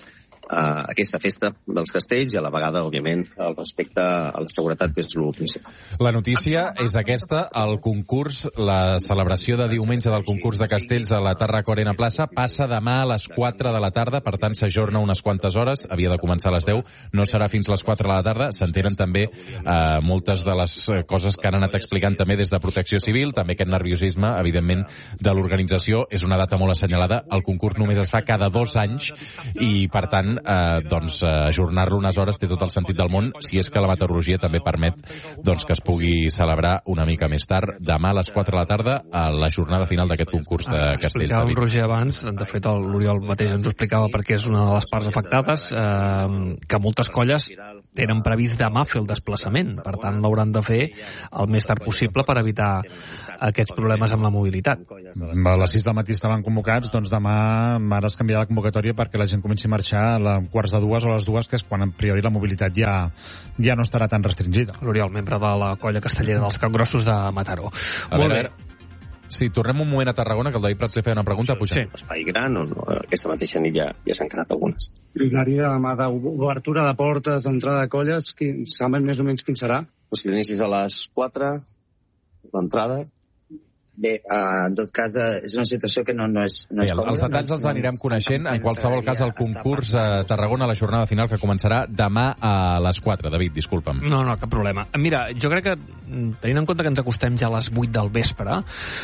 uh, aquesta festa dels castells i a la vegada, òbviament, el respecte a la seguretat, que és el principal. La notícia és aquesta, el concurs, la celebració de diumenge del concurs de castells a la Tarraco Arena Plaça passa demà a les quatre de la tarda, per tant s'ajorna unes quantes hores, havia de començar a les deu, no serà fins a les quatre de la tarda, s'entenen també eh, moltes de les coses que han anat explicant també des de Protecció Civil, també aquest nerviosisme, evidentment, de l'organització, és una data molt assenyalada, el concurs només es fa cada dos anys i, per tant, eh, doncs, ajornar-lo unes hores té tot el sentit del món, si és que la meteorologia també permet doncs, que es pugui celebrar una mica més tard, demà a les quatre de la tarda, a la jornada final d'aquest concurs de castells. Explicava el Roger abans, de fet l'Oriol mateix ens ho explicava perquè és una de les parts afectades, eh, que moltes colles tenen previst demà fer el desplaçament, per tant l'hauran de fer el més tard possible per evitar aquests problemes amb la mobilitat. A les sis del matí estaven convocats, doncs demà ara es canviarà la convocatòria perquè la gent comenci a marxar a les quarts de dues o a les dues, que és quan a priori la mobilitat ja, ja no estarà tan restringida. L'Oriol, membre de la colla castellera dels Capgrossos de Mataró. A Molt veure, bé. Si tornem un moment a Tarragona, que el David Prats li feia una pregunta, puja. Sí. Espai gran, o no, aquesta mateixa nit ja, ja s'han quedat algunes. L'horari de demà d'obertura de portes, d'entrada de colles, quin, saben més o menys quin serà? Pues si l'inici és a les quatre, l'entrada... Bé, uh, en tot cas, uh, és una situació que no, no és... No Bé, és els detalls els anirem coneixent. En qualsevol cas, el concurs a Tarragona, la jornada final, que començarà demà a les quatre. David, disculpa'm. No, no, cap problema. Mira, jo crec que, tenint en compte que ens acostem ja a les vuit del vespre,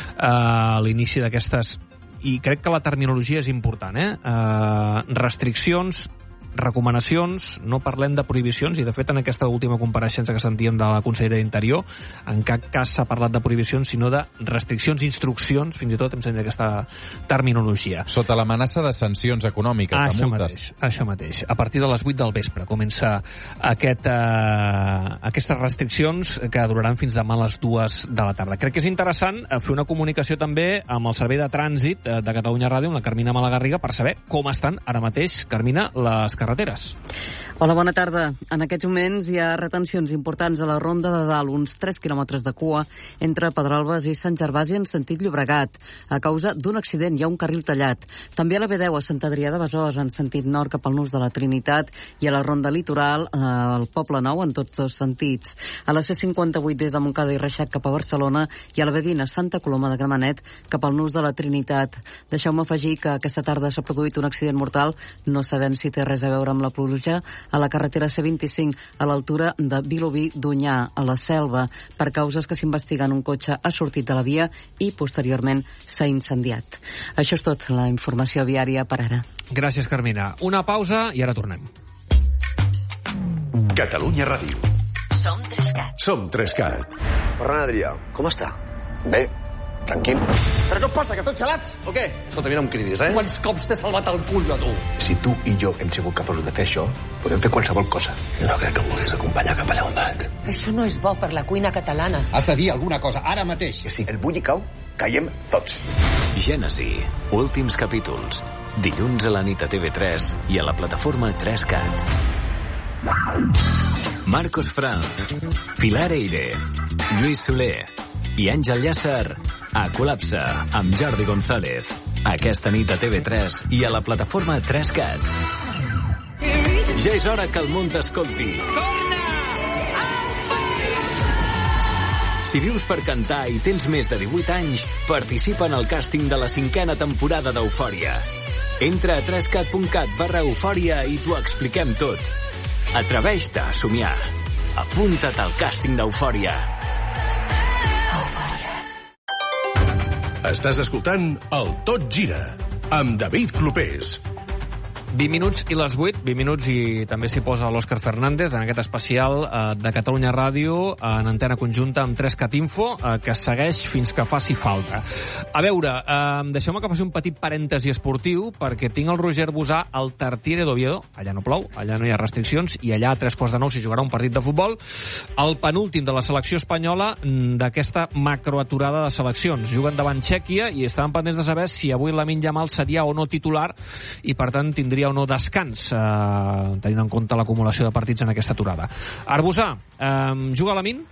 a l'inici d'aquestes... I crec que la terminologia és important, eh? Uh, restriccions, recomanacions, no parlem de prohibicions, i de fet en aquesta última compareixença que sentíem de la consellera d'Interior en cap cas s'ha parlat de prohibicions sinó de restriccions, instruccions, fins i tot em sembla aquesta terminologia. Sota l'amenaça de sancions econòmiques, ah, de això multes. Mateix, això mateix. A partir de les vuit del vespre comença aquest, eh, aquestes restriccions que duraran fins demà a les dues de la tarda. Crec que és interessant fer una comunicació també amb el Servei de Trànsit de Catalunya Ràdio, amb la Carmina Malagarriga, per saber com estan ara mateix, Carmina, les carreteres. Hola, bona tarda. En aquests moments hi ha retencions importants a la Ronda de Dalt, uns tres quilòmetres de cua entre Pedralbes i Sant Gervasi en sentit Llobregat, a causa d'un accident. Hi ha un carril tallat. També a la B deu a Sant Adrià de Besòs en sentit nord cap al Nus de la Trinitat i a la Ronda Litoral eh, al Poble Nou en tots dos sentits. A la C cinquanta-vuit des de Montcada i Reixac cap a Barcelona i a la B vint a Santa Coloma de Gramenet cap al Nus de la Trinitat. Deixeu-me afegir que aquesta tarda s'ha produït un accident mortal, no sabem si té res a veure amb la pluja, a la carretera C vint-i-cinc a l'altura de Vilobí d'Onyar, a la Selva, per causes que s'investiguen. Un cotxe ha sortit de la via i posteriorment s'ha incendiat. Això és tot, la informació viària per ara. Gràcies, Carmina. Una pausa i ara tornem. Catalunya Ràdio. Som Trescat. Som Trescat. Ferran Adrià, com està? Bé, tranquil. Però què passa, que tots gelats, o què? Escolta, mira, no em cridis, eh? Quants cops t'he salvat el cul, a tu? Si tu i jo hem sigut capaços de fer això, podem fer qualsevol cosa. Jo no crec que em vulguis acompanyar cap allà on vaig. Això no és bo per la cuina catalana. Has de dir alguna cosa, ara mateix. Que si el bulli cau, caiem tots. Gènesi, últims capítols. Dilluns a la nit a T V tres i a la plataforma tres cat. Marcos Frank, Pilar Eire, Lluís Soler i Àngel Llàcer a Col·lapse amb Jordi González. Aquesta nit a T V tres i a la plataforma tres cat. Ja és hora que el món t'escolti. Si vius per cantar i tens més de divuit anys, participa en el càsting de la cinquena temporada d'Eufòria. Entra a tres cat punt cat barra eufòria i t'ho expliquem tot. Atreveix-te a somiar. Apunta't al càsting d'Eufòria. Estàs escoltant el Tot Gira amb David Clopés. vint minuts i les vuit, vint minuts i també s'hi posa l'Òscar Fernández en aquest especial eh, de Catalunya Ràdio en antena conjunta amb tres cat Info eh, que segueix fins que faci falta. A veure, eh, deixeu-me que faci un petit parèntesi esportiu perquè tinc el Roger Busà al Tartiere d'Oviedo, allà no plou, allà no hi ha restriccions i allà a tres quarts de nou s'hi jugarà un partit de futbol, el penúltim de la selecció espanyola d'aquesta macroaturada de seleccions. Juguen davant Txèquia i estaven pendents de saber si avui Lamine Yamal seria o no titular i per tant tindria o no descans, eh, tenint en compte l'acumulació de partits en aquesta aturada. Arbusà, eh, juga Lamine?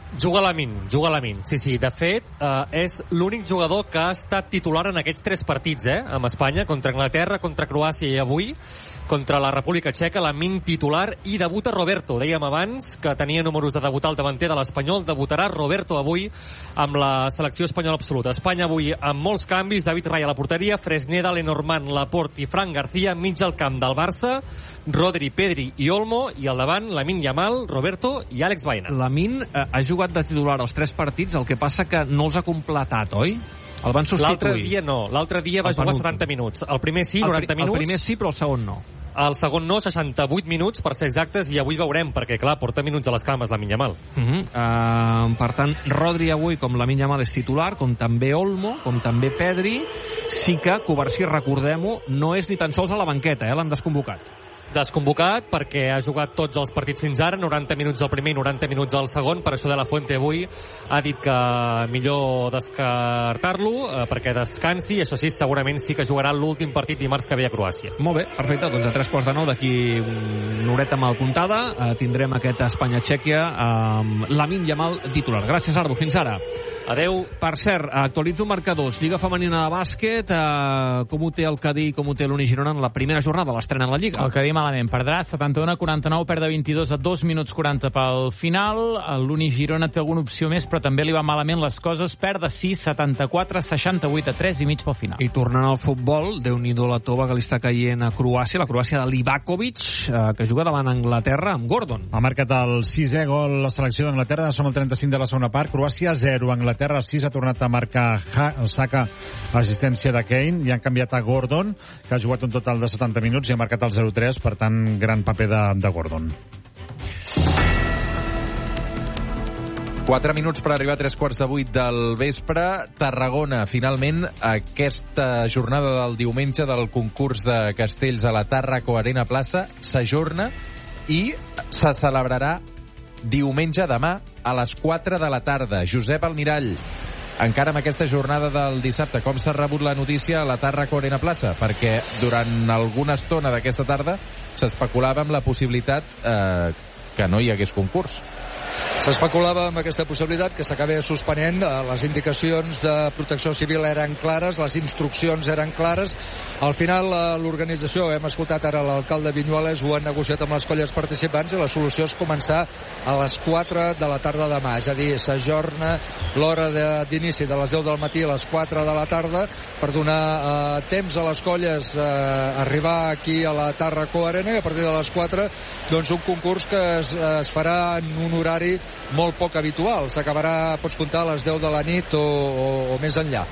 Juga Lamin, juga Lamin. Sí, sí, de fet, eh, és l'únic jugador que ha estat titular en aquests tres partits, eh, amb Espanya, contra Anglaterra, contra Croàcia i avui contra la República Txeca, Lamin titular, i debuta Roberto. Dèiem abans que tenia números de debutar el davanter de l'Espanyol, debutarà Roberto avui amb la selecció espanyola absoluta. Espanya avui amb molts canvis, David Raya a la porteria, Fresneda, Lenormand, Laporte i Fran García, mig al camp del Barça, Rodri, Pedri i Olmo, i al davant Lamine Yamal, Roberto i Àlex Baena. Lamin eh, ha jugat de titular els tres partits, el que passa que no els ha completat, oi? El van substituir. L'altre dia no, l'altre dia va jugar setanta minuts. El primer sí, noranta el, minuts. El primer sí, però el segon no. El segon no, seixanta-vuit minuts, per ser exactes, i avui veurem, perquè, clar, porta minuts a les cames Lamine Yamal. Uh -huh. uh, per tant, Rodri avui, com Lamine Yamal, és titular, com també Olmo, com també Pedri. Sí que Covarsí, recordem-ho, no és ni tan sols a la banqueta, eh? L'han desconvocat. Desconvocat perquè ha jugat tots els partits fins ara, noranta minuts al primer i noranta minuts al segon. Per això De La Fuente avui ha dit que millor descartar-lo eh, perquè descansi. Això sí, segurament sí que jugarà l'últim partit dimarts que ve a Croàcia. Molt bé, perfecte. Doncs a tres quarts de nou, d'aquí una horeta mal comptada, eh, tindrem aquest Espanya-Txèquia amb Lamine Yamal titular. Gràcies, Ardo. Fins ara. Adeu. Per cert, actualitzo marcadors. Lliga femenina de bàsquet, eh, com ho té el Cadí, com ho té l'Uni Girona en la primera jornada, l'estrena en la Lliga? El Cadí malament, perdrà setanta-u a quaranta-nou, perd de vint-i-dos a dos minuts quaranta pel final. L'Uni Girona té alguna opció més, però també li va malament les coses, perd de sis, setanta-quatre, seixanta-vuit a tres i mig pel final. I tornant al futbol, Déu-n'hi-do la tova que li està caient a Croàcia, la Croàcia de Livakovic, eh, que juga davant Anglaterra amb Gordon. Ha marcat el sisè gol la selecció d'Anglaterra, som al trenta-cinc de la segona part, Croàcia zero, Anglaterra sis, ha tornat a marcar Saka, assistència de Kane, i han canviat a Gordon, que ha jugat un total de setanta minuts i ha marcat el zero tres, per tant, gran paper de, de Gordon. Quatre minuts per arribar a tres quarts de vuit del vespre. Tarragona, finalment, aquesta jornada del diumenge del concurs de castells a la Tàrraco Arena Plaça s'ajorna i se celebrarà diumenge demà a les quatre de la tarda. Josep Almirall, encara amb aquesta jornada del dissabte, com s'ha rebut la notícia a la Tàrraco Arena Plaça? Perquè durant alguna estona d'aquesta tarda s'especulava amb la possibilitat eh, que no hi hagués concurs. S'especulava amb aquesta possibilitat que s'acabés suspenent. Les indicacions de Protecció Civil eren clares, les instruccions eren clares. Al final l'organització, hem escoltat ara l'alcalde Viñuales, ho han negociat amb les colles participants i la solució és començar a les quatre de la tarda demà, és a dir, s'ajorna l'hora d'inici de les deu del matí a les quatre de la tarda per donar eh, temps a les colles eh, arribar aquí a la Tàrraco Arena, i a partir de les quatre doncs un concurs que es, es farà en un horari molt poc habitual. S'acabarà, pots comptar, a les deu de la nit o, o, o més enllà.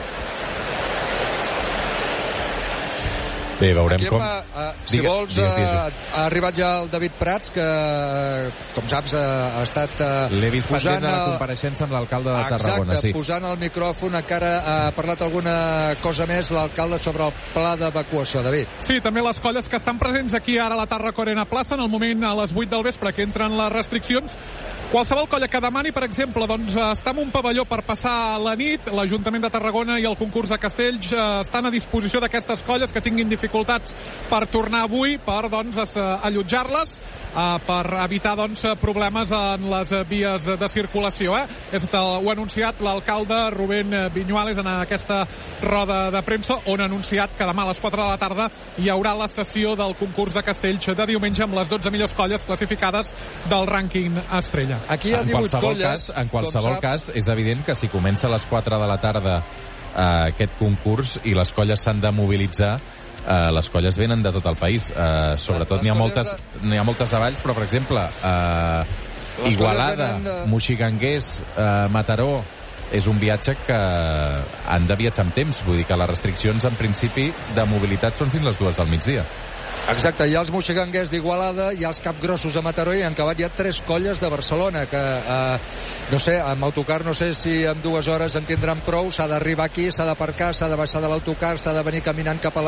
Bé, veurem com... Ha, uh, si Digue, vols, digues, digues. Uh, ha arribat ja el David Prats, que, com saps, uh, ha estat uh, L'he vist posant... de la compareixença amb l'alcalde de Tarragona. Exacte, sí. posant el micròfon. Encara ha parlat alguna cosa més l'alcalde sobre el pla d'evacuació, David. Sí, també les colles que estan presents aquí ara a la Tàrraco Arena Plaça, en el moment a les vuit del vespre que entren les restriccions. Qualsevol colla que demani, per exemple, doncs, estar en un pavelló per passar la nit, l'Ajuntament de Tarragona i el concurs de castells eh, estan a disposició d'aquestes colles que tinguin dificultats per tornar avui, per doncs, allotjar-les, eh, per evitar doncs, problemes en les vies de circulació. Eh? És, ho ha anunciat l'alcalde Rubén Viñuales en aquesta roda de premsa, on ha anunciat que demà a les quatre de la tarda hi haurà la sessió del concurs de castells de diumenge amb les dotze millors colles classificades del rànquing Estrella. Aquí hi ha divuit colles. Cas, en qualsevol cas, és evident que si comença a les quatre de la tarda eh, aquest concurs i les colles s'han de mobilitzar, eh, les colles venen de tot el país. Eh, sobretot n'hi ha moltes n'hi ha moltes de Valls, però, per exemple, eh, Igualada, de... Moixiganguers, eh, Mataró, és un viatge que han de viatjar amb temps. Vull dir que les restriccions, en principi, de mobilitat són fins les dues del migdia. Exacte, hi ha els moixiganguers d'Igualada, hi ha els capgrossos de Mataró i en acabat hi ha tres colles de Barcelona que, eh, no sé, amb autocar no sé si en dues hores en tindran prou, s'ha d'arribar aquí, s'ha d'aparcar, s'ha de baixar de l'autocar, s'ha de venir caminant cap a la Tàrraco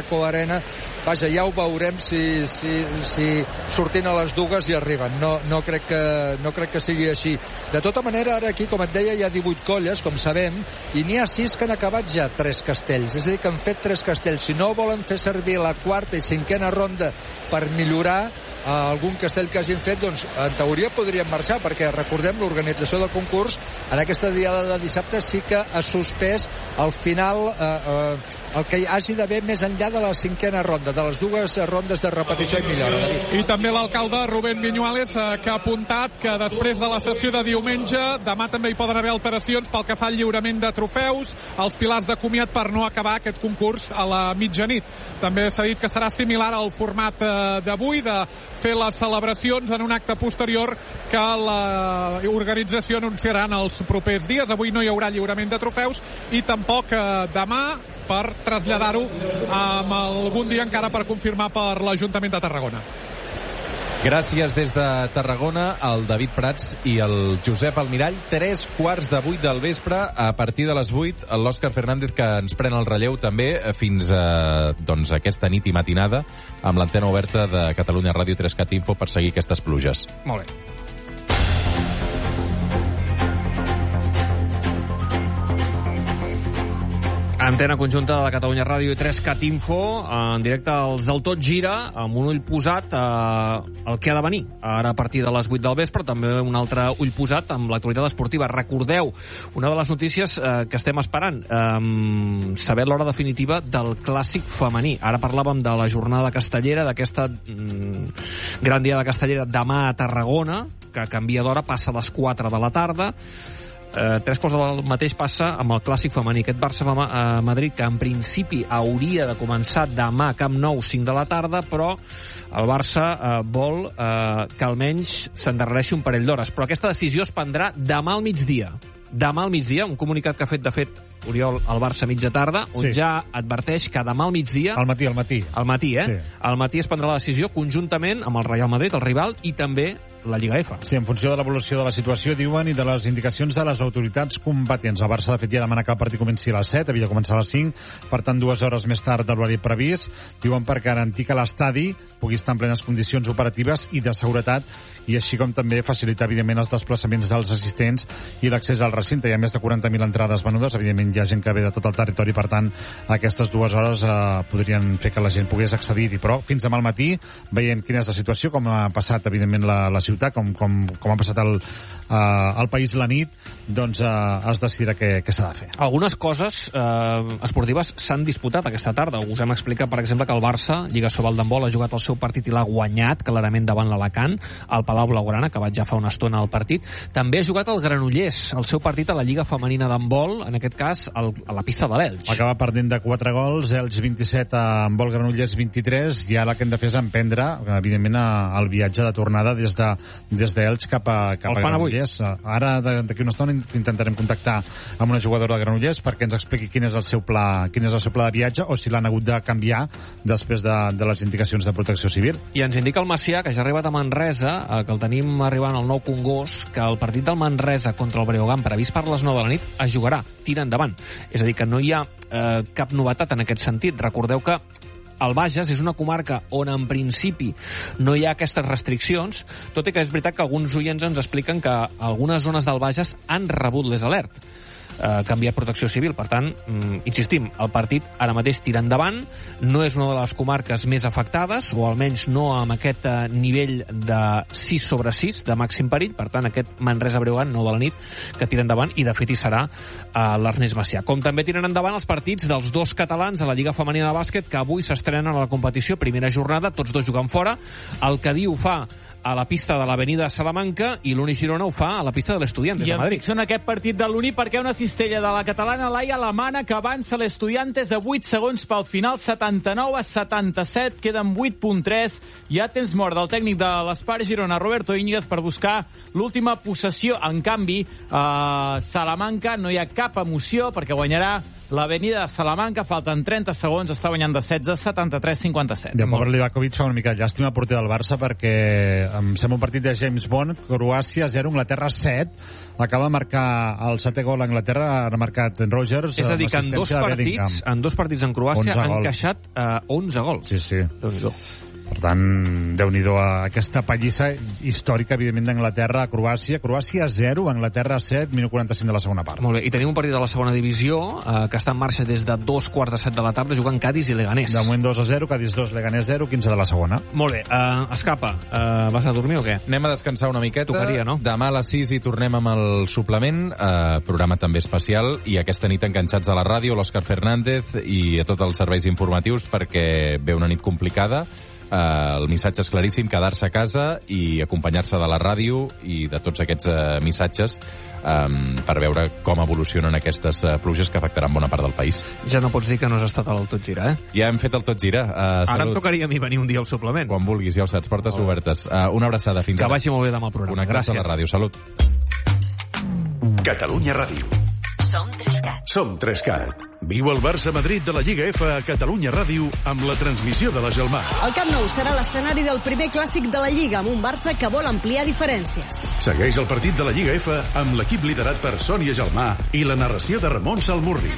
Saco Arena. Vaja, ja ho veurem si, si, si sortint a les dues hi arriben. No, no, crec que, no crec que sigui així. De tota manera, ara aquí, com et deia, hi ha divuit colles, com sabem, i n'hi ha sis que han acabat ja tres castells. És a dir, que han fet tres castells. Si no volen fer servir la quarta i cinquena ronda per millorar eh, algun castell que hagin fet, doncs en teoria podrien marxar, perquè recordem, l'organització del concurs en aquesta diada de dissabte sí que ha suspès al final eh, eh, el que hi hagi d'haver més enllà de la cinquena ronda, de les dues rondes de repetició i millora. David. I també l'alcalde Rubén Viñuales eh, que ha apuntat que després de la sessió de diumenge, demà també hi poden haver alteracions pel que fa al lliurament de trofeus, els pilars de comiat per no acabar aquest concurs a la mitjanit. També s'ha dit que serà similar al format eh, d'avui, de fer les celebracions en un acte posterior que l'organització anunciarà en els propers dies. Avui no hi haurà lliurament de trofeus i tampoc eh, demà, per traslladar-ho amb algun dia encara per confirmar per l'Ajuntament de Tarragona. Gràcies des de Tarragona al David Prats i el Josep Almirall. Tres quarts de vuit del vespre. A partir de les vuit, l'Òscar Fernández, que ens pren el relleu també fins a doncs, aquesta nit i matinada amb l'antena oberta de Catalunya Ràdio tres cat Info per seguir aquestes pluges. Molt bé. Antena conjunta de Catalunya Ràdio i tres cat Info, en directe als del Tot Gira, amb un ull posat al que ha de venir. Ara a partir de les vuit del vespre, també un altre ull posat amb l'actualitat esportiva. Recordeu, una de les notícies eh, que estem esperant, eh, saber l'hora definitiva del clàssic femení. Ara parlàvem de la jornada castellera, d'aquesta mm, gran dia de castellera demà a Tarragona, que canvia d'hora, passa a les quatre de la tarda. Eh, tres quarts del mateix passa amb el clàssic femení, aquest Barça-Madrid, que en principi hauria de començar demà a Camp Nou, cinc de la tarda, però el Barça eh, vol eh, que almenys s'endarrereixi un parell d'hores. Però aquesta decisió es prendrà demà al migdia. Demà al migdia, un comunicat que ha fet, de fet, Oriol, al Barça mitja tarda, on sí. ja adverteix que demà al migdia... Al matí, al matí. Al matí, eh? Sí. Al matí es prendrà la decisió conjuntament amb el Real Madrid, el rival, i també la Lliga F. Sí, en funció de l'evolució de la situació, diuen, i de les indicacions de les autoritats competents. El Barça, de fet, ja demana que el partit comenci a les set, havia de començar a les cinc, per tant, dues hores més tard de l'horari previst. Diuen per garantir que l'estadi pugui estar en plenes condicions operatives i de seguretat, i així com també facilitar, evidentment, els desplaçaments dels assistents i l'accés al recinte. Hi ha més de quaranta mil entrades venudes, evidentment hi ha gent que ve de tot el territori, per tant, aquestes dues hores eh, podrien fer que la gent pogués accedir-hi, però fins demà al matí, veient quina és la situació, com ha passat, evidentment, la, la ciutat, com, com, com ha passat el, eh, el país la nit, doncs eh, es decidirà què, què s'ha de fer. Algunes coses eh, esportives s'han disputat aquesta tarda. Us hem explicat, per exemple, que el Barça, Lliga Sobal d'handbol, ha jugat el seu partit i l'ha guanyat clarament davant l'Alacant, al Palau Blaugrana, que vaig ja fa una estona al partit. També ha jugat el Granollers, el seu partit a la Lliga Femenina d'handbol, en aquest cas el, a la pista de l'Elx. Acaba perdent de quatre gols, Elx vint-i-set, handbol Granollers vint-i-tres, i ara el que hem de fer és emprendre, evidentment, el viatge de tornada des de des d'Elx cap a, cap a Granollers. Avui. Ara, d'aquí una estona, intentarem contactar amb una jugadora de Granollers perquè ens expliqui quin és el seu pla, quin és el seu pla de viatge, o si l'han hagut de canviar després de, de les indicacions de Protecció Civil. I ens indica el Macià, que ja ha arribat a Manresa, eh, que el tenim arribant al Nou Congost, que el partit del Manresa contra el Breogán, previst per les nou de la nit, es jugarà, tira endavant. És a dir, que no hi ha eh, cap novetat en aquest sentit. Recordeu que el Bages és una comarca on en principi no hi ha aquestes restriccions, tot i que és veritat que alguns oients ens expliquen que algunes zones del Bages han rebut les alert. Eh, canviat Protecció Civil. Per tant, mm, insistim, el partit ara mateix tira endavant, no és una de les comarques més afectades, o almenys no amb aquest eh, nivell de sis sobre sis de màxim perill. Per tant, aquest Manresa-Breogán, nou de la nit, que tira endavant, i de fet hi serà eh, l'Ernest Macià. Com també tiren endavant els partits dels dos catalans a la Lliga Femenina de Bàsquet, que avui s'estrenen a la competició, primera jornada, tots dos jugant fora. El Cadí ho fa a la pista de l'Avenida Salamanca i l'Uni Girona ho fa a la pista de l'Estudiantes, a Madrid. I en aquest partit de l'Uni perquè una cistella de la catalana Laia Alemana que avança l'Estudiantes a vuit segons pel final, setanta-nou a setanta-set, queden vuit punt tres. Hi ha temps mort del tècnic de l'Espar Girona, Roberto Íñiguez, per buscar l'última possessió. En canvi, a Salamanca no hi ha cap emoció perquè guanyarà l'Avenida de Salamanca, falten trenta segons, està guanyant de setze a setanta-tres cinquanta-set. De pobre Livakovic fa una mica llàstima porter del Barça perquè em sembla un partit de James Bond, Croàcia zero, Anglaterra set, acaba de marcar el setè gol a Anglaterra, ha marcat Rogers. És a dir, que en dos partits, en dos partits en Croàcia han encaixat uh, onze gols. Sí, sí. Déu-n'hi-do. Per tant, Déu-n'hi-do a aquesta pallissa històrica, evidentment, d'Anglaterra a Croàcia. Croàcia zero, Anglaterra set, minut quaranta-cinc de la segona part. Molt bé, i tenim un partit de la segona divisió eh, que està en marxa des de dos quarts de set de la tarda, jugant Cádiz i Leganés. De moment dos a zero, Cádiz dos, Leganés zero, quinze de la segona. Molt bé, uh, Escapa, uh, vas a dormir o què? Anem a descansar una miqueta. Tocaria, no? Demà a les sis hi tornem amb el suplement, eh, programa també especial, i aquesta nit enganxats a la ràdio, l'Òscar Fernández i a tots els serveis informatius, perquè ve una nit complicada. Uh, el missatge és claríssim, quedar-se a casa i acompanyar-se de la ràdio i de tots aquests uh, missatges um, per veure com evolucionen aquestes uh, pluges que afectaran bona part del país. Ja no pots dir que no has estat al Tot Gira, eh? Ja hem fet el Tot Gira. Uh, Ara em tocaria a mi venir un dia al suplement. Quan vulguis, ja ho saps, portes oh. obertes. Uh, una abraçada, fins que ara. Que vagi molt bé demà el programa. Connectats a la ràdio, salut. Catalunya Ràdio. Som Trescat. Som Trescat. Viu el Barça-Madrid de la Lliga F a Catalunya Ràdio amb la transmissió de la Gelmar. El Camp Nou serà l'escenari del primer clàssic de la Lliga, amb un Barça que vol ampliar diferències. Segueix el partit de la Lliga F amb l'equip liderat per Sònia Gelmar i la narració de Ramon Salmurri.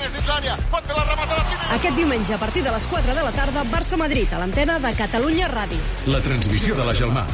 Aquest diumenge, a partir de les quatre de la tarda, Barça-Madrid, a l'antena de Catalunya Ràdio. La transmissió de la Gelmar.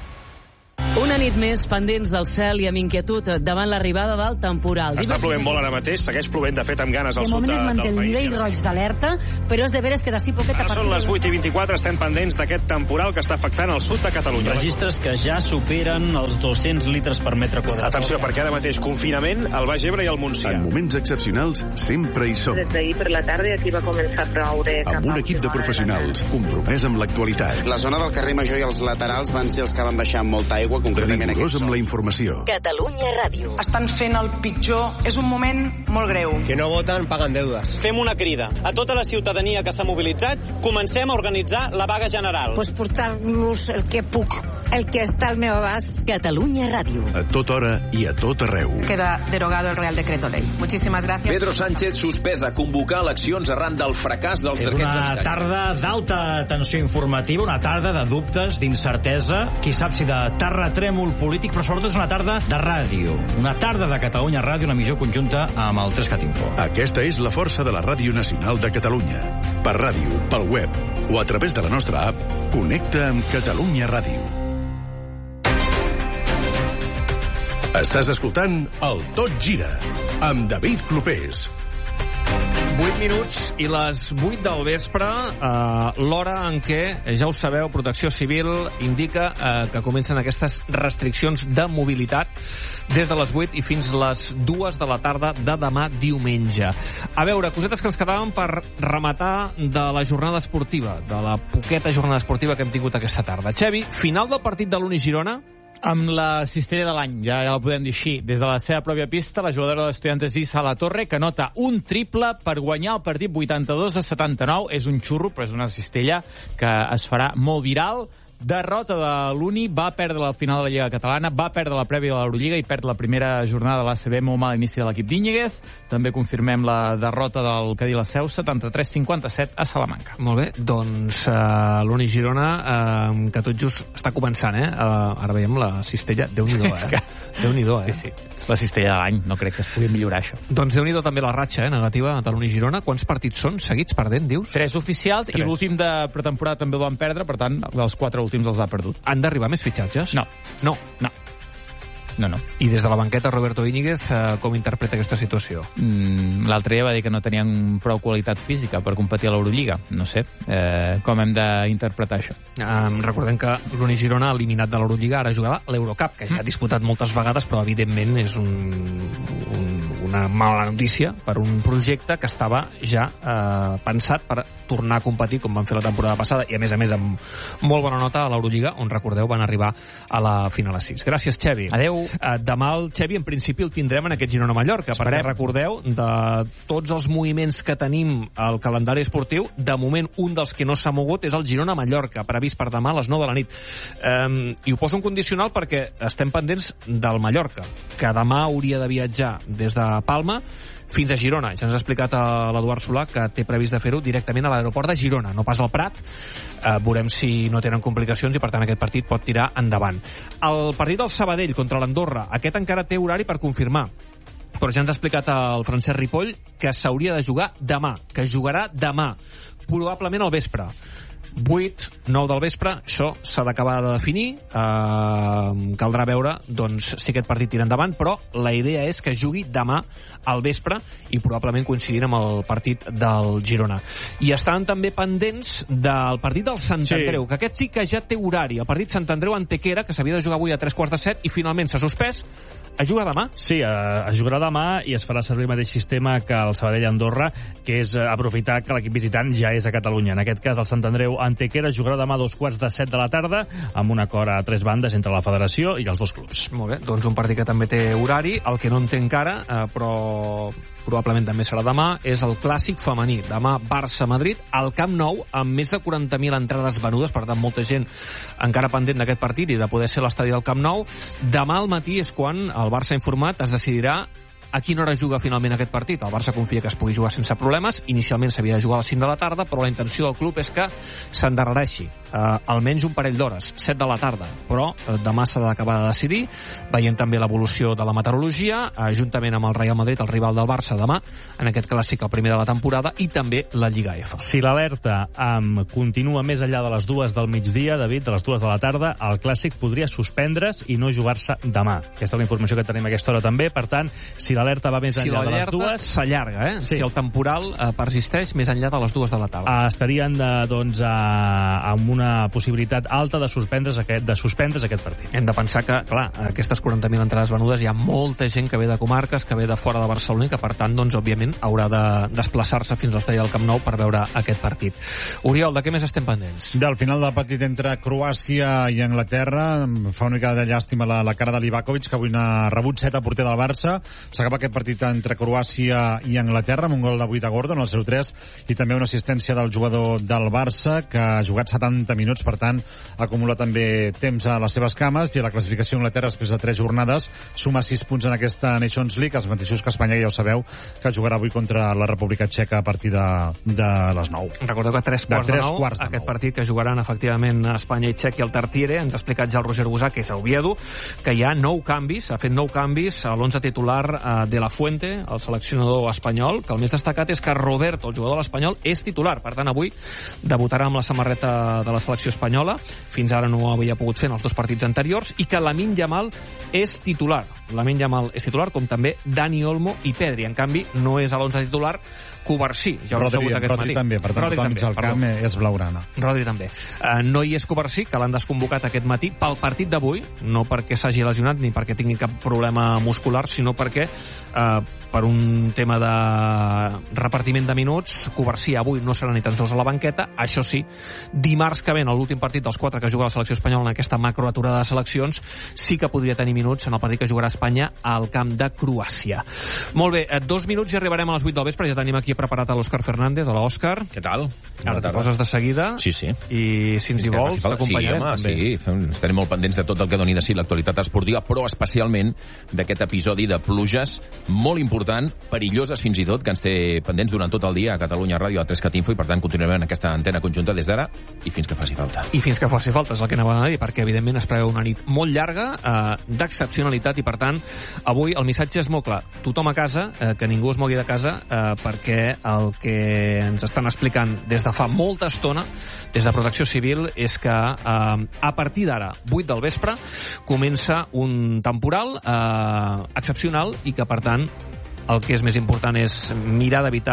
Una nit més pendents del cel i amb inquietud davant l'arribada del temporal. Està plovent molt ara mateix, segueix plovent de fet amb ganes al sud de, del país. De moment es manté el nivell roig d'alerta, però és de veres que d'ací poquet a partir... Ara són les vuit i vint-i-quatre, estem pendents d'aquest temporal que està afectant el sud de Catalunya. Registres que ja superen els dos-cents litres per metre quadrat. Atenció, perquè ara mateix confinament al Baix Ebre i al Montsià. En moments excepcionals sempre hi som. Des d'ahir per la tarda aquí va començar a ploure. Amb un equip de professionals compromès amb l'actualitat. La zona del carrer Major i els laterals van ser els que van baixar amb molta aigua, concretament aquí. Amb la informació. Catalunya Ràdio. Estan fent el pitjor. És un moment molt greu. Que no voten, paguen deudes. Fem una crida a tota la ciutadania que s'ha mobilitzat. Comencem a organitzar la vaga general. Pues portar-los el que puc, el que està al meu abast. Catalunya Ràdio. A tota hora i a tot arreu. Queda derogado el Real Decreto Ley. Muchísimas gracias. Pedro Sánchez suspesa convocar eleccions arran del fracàs dels decrets sanitaris. És una tarda d'alta tensió informativa, una tarda de dubtes, d'incertesa, qui sap si de terratrèmol polític, però sobretot és una tarda de ràdio. Una tarda de Catalunya Ràdio, una missió conjunta amb el Trescat Info. Aquesta és la força de la Ràdio Nacional de Catalunya. Per ràdio, pel web o a través de la nostra app, connecta amb Catalunya Ràdio. Estàs escoltant el Tot Gira amb David Clopés. vuit minuts i les vuit del vespre, eh, l'hora en què, ja ho sabeu, Protecció Civil indica eh, que comencen aquestes restriccions de mobilitat des de les vuit i fins les dues de la tarda de demà diumenge. A veure, cosetes que ens quedaven per rematar de la jornada esportiva, de la poqueta jornada esportiva que hem tingut aquesta tarda. Xevi, final del partit de l'Uni Girona? Amb la cistella de l'any, ja, ja la podem dir així. Des de la seva pròpia pista, la jugadora d'Estudiantes Isa La Torre, que nota un triple per guanyar el partit vuitanta-dos a setanta-nou. És un xurro, però és una cistella que es farà molt viral. Derrota de l'Uni, va perdre la final de la Lliga Catalana, va perdre la prèvia de l'Eurolliga i perd la primera jornada de l'A C B, molt mal inici de l'equip d'Íñiguez. També confirmem la derrota del Cadí la Seu, setanta-tres cinquanta-set a Salamanca. Molt bé, doncs uh, l'Uni Girona, uh, que tot just està començant, eh? Uh, ara veiem la cistella, Déu-n'hi-do, eh? que... Déu-n'hi-do, eh? Sí, sí, la cistella de l'any, no crec que es pugui millorar això. Doncs Déu-n'hi-do també la ratxa, eh? Negativa de l'Uni Girona. Quants partits són seguits perdent, dius? Tres oficials. Tres. I l'últim de pretemporada també el van perdre, per tant, els quatre últims els ha perdut. Han d'arribar més fitxatges? No. No? No. No, no. I des de la banqueta, Roberto Íñiguez, eh, com interpreta aquesta situació? Mm, L'altre dia va dir que no tenien prou qualitat física per competir a l'Eurolliga. No sé eh, com hem d'interpretar això. Um, recordem que l'Uni Girona, eliminat de l'Eurolliga, ara jugarà l'Eurocup, que ja ha disputat moltes vegades, però evidentment és un, un, una mala notícia per un projecte que estava ja eh, pensat per tornar a competir, com van fer la temporada passada, i a més a més amb molt bona nota a l'Eurolliga, on recordeu van arribar a la final a sis. Gràcies, Xevi. Adeu. Uh, demà el Xevi, en principi, el tindrem en aquest Girona-Mallorca, perquè recordeu, de tots els moviments que tenim al calendari esportiu, de moment un dels que no s'ha mogut és el Girona-Mallorca, previst per demà a les nou de la nit. Um, I ho poso un condicional perquè estem pendents del Mallorca, que demà hauria de viatjar des de Palma fins a Girona. Ja ens ha explicat a l'Eduard Solà que té previst de fer-ho directament a l'aeroport de Girona, no pas al Prat. Eh, veurem si no tenen complicacions i, per tant, aquest partit pot tirar endavant. El partit del Sabadell contra l'Andorra, aquest encara té horari per confirmar, però ja ens ha explicat el Francesc Ripoll que s'hauria de jugar demà, que jugarà demà, probablement al vespre. vuit, nou del vespre, això s'ha d'acabar de definir, eh, caldrà veure doncs, si aquest partit tira endavant, però la idea és que jugui demà al vespre i probablement coincidint amb el partit del Girona. I estaran també pendents del partit del Sant Andreu, sí, que aquest sí que ja té horari, el partit Sant Andreu-Antequera, que s'havia de jugar avui a tres quarts de set i finalment s'ha suspès. Es juga demà? Sí, eh, es jugarà demà i es farà servir el mateix sistema que el Sabadell-Andorra, que és aprofitar que l'equip visitant ja és a Catalunya. En aquest cas, el Sant Andreu-Antequera jugarà demà a dos quarts de set de la tarda amb un acord a tres bandes entre la federació i els dos clubs. Molt bé, doncs un partit que també té horari. El que no en té encara, eh, però probablement també serà demà, és el clàssic femení. Demà Barça-Madrid al Camp Nou, amb més de quaranta mil entrades venudes, per tant molta gent encara pendent d'aquest partit i de poder ser l'estadi del Camp Nou. Demà al matí és quan el Barça ha informat, es decidirà a quina hora juga finalment aquest partit. El Barça confia que es pugui jugar sense problemes. Inicialment s'havia de jugar a les cinc de la tarda, però la intenció del club és que s'endarrereixi eh, almenys un parell d'hores, set de la tarda. Però eh, demà s'ha d'acabar de decidir, veient també l'evolució de la meteorologia, eh, juntament amb el Real Madrid, el rival del Barça demà, en aquest clàssic, el primer de la temporada, i també la Lliga F. Si l'alerta um, continua més enllà de les dues del migdia, David, de les dues de la tarda, el clàssic podria suspendre's i no jugar-se demà. Aquesta és la informació que tenim a aquesta hora també. Per tant, si l'alerta va més enllà si de les dues... Si s'allarga, eh? Sí. Si el temporal eh, persisteix més enllà de les dues de la tarda. Uh, estarien de, doncs, uh, amb una possibilitat alta de suspendre's aquest, de suspendre's aquest partit. Hem de pensar que, clar, aquestes quaranta mil entrades venudes, hi ha molta gent que ve de comarques, que ve de fora de Barcelona i que, per tant, doncs, òbviament, haurà de desplaçar-se fins a l'estadi del Camp Nou per veure aquest partit. Oriol, de què més estem pendents? Del final del partit entre Croàcia i Anglaterra, fa una mica de llàstima la, la cara de Livakovic, que avui n'ha rebut set a porter del Barça. S'acaba aquest partit entre Croàcia i Anglaterra amb un gol d'avui de Gordon, el zero tres, i també una assistència del jugador del Barça, que ha jugat setanta minuts, per tant acumula també temps a les seves cames, i a la classificació Anglaterra, després de tres jornades, suma sis punts en aquesta Nations League, els mateixos que Espanya, que ja ho sabeu, que jugarà avui contra la República Txeca a partir de, de les nou. Recordeu que a tres quarts de, de, nou, quarts de aquest nou. Partit que jugaran efectivament Espanya i Txèquia al Tartiere, ens ha explicat ja el Roger Busà, que és a Oviedo, que hi ha nou canvis, ha fet nou canvis a l'onze titular eh, de la Fuente, el seleccionador espanyol, que el més destacat és que Roberto, el jugador de l'Espanyol, és titular. Per tant, avui debutarà amb la samarreta de la selecció espanyola. Fins ara no ho havia pogut fer en els dos partits anteriors, i que Lamine Yamal és titular. Lamine Yamal és titular, com també Dani Olmo i Pedri. En canvi, no és a l'onze titular Covarsí, ja ho hem sabut aquest Rodri matí. També, per tant, Rodri també, al camp és blaugrana. Rodri també. Uh, no hi és Covarsí, que l'han desconvocat aquest matí pel partit d'avui, no perquè s'hagi lesionat ni perquè tingui cap problema muscular, sinó perquè uh, per un tema de repartiment de minuts, Covarsí avui no serà ni tan sols a la banqueta. Això sí, dimarts que ve, en l'últim partit dels quatre que juga la selecció espanyola en aquesta macroaturada de seleccions, sí que podria tenir minuts en el partit que jugarà Espanya al camp de Croàcia. Molt bé, dos minuts i arribarem a les vuit del vespre. Ja tenim aquí preparat a l'Òscar Fernández. Hola, Òscar. Què tal? Ara te poses de seguida. Sí, sí. I si ens hi vols, t'acompanyarem. Sí, home, sí. Estarem molt pendents de tot el que doni de si l'actualitat esportiva, però especialment d'aquest episodi de pluges molt important, perilloses fins i tot, que ens té pendents durant tot el dia a Catalunya Ràdio, a tres cat info, i per tant continuarem en aquesta antena conjunta des d'ara i fins que faci falta. I fins que faci falta, és el que anava a dir, perquè evidentment es preveu una nit molt llarga, eh, d'excepcionalitat, i per tant avui el missatge és molt clar. Tothom a casa, eh, que ningú es mogui de casa, eh, perquè el que ens estan explicant des de fa molta estona, des de Protecció Civil, és que eh, a partir d'ara, vuit del vespre, comença un temporal eh, excepcional, i que per tant el que és més important és mirar d'evitar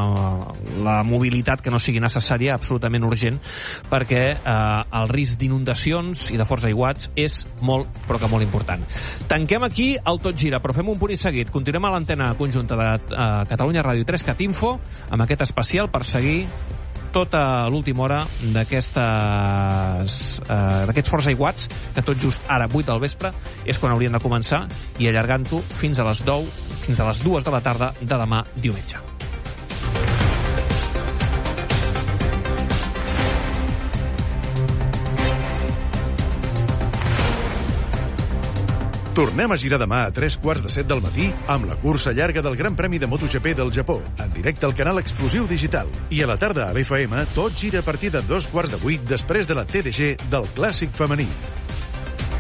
eh, la mobilitat que no sigui necessària, absolutament urgent, perquè eh, el risc d'inundacions i de forts aiguats és molt, però que molt important. Tanquem aquí el Tot Gira, però fem un punt i seguit. Continuem a l'antena conjunta de eh, Catalunya Ràdio tres cat info amb aquest especial per seguir tota l'última hora d'aquestes eh, d'aquests forts aiguats, que tot just ara, vuit del vespre, és quan haurien de començar, i allargant-ho fins a les deu, fins a les dues de la tarda de demà diumenge. Tornem a girar demà a tres quarts de set del matí amb la cursa llarga del Gran Premi de MotoGP del Japó, en directe al canal Exclusiu Digital. I a la tarda a l'F M tot gira a partir de dos quarts de vuit després de la T D G del Clàssic femení.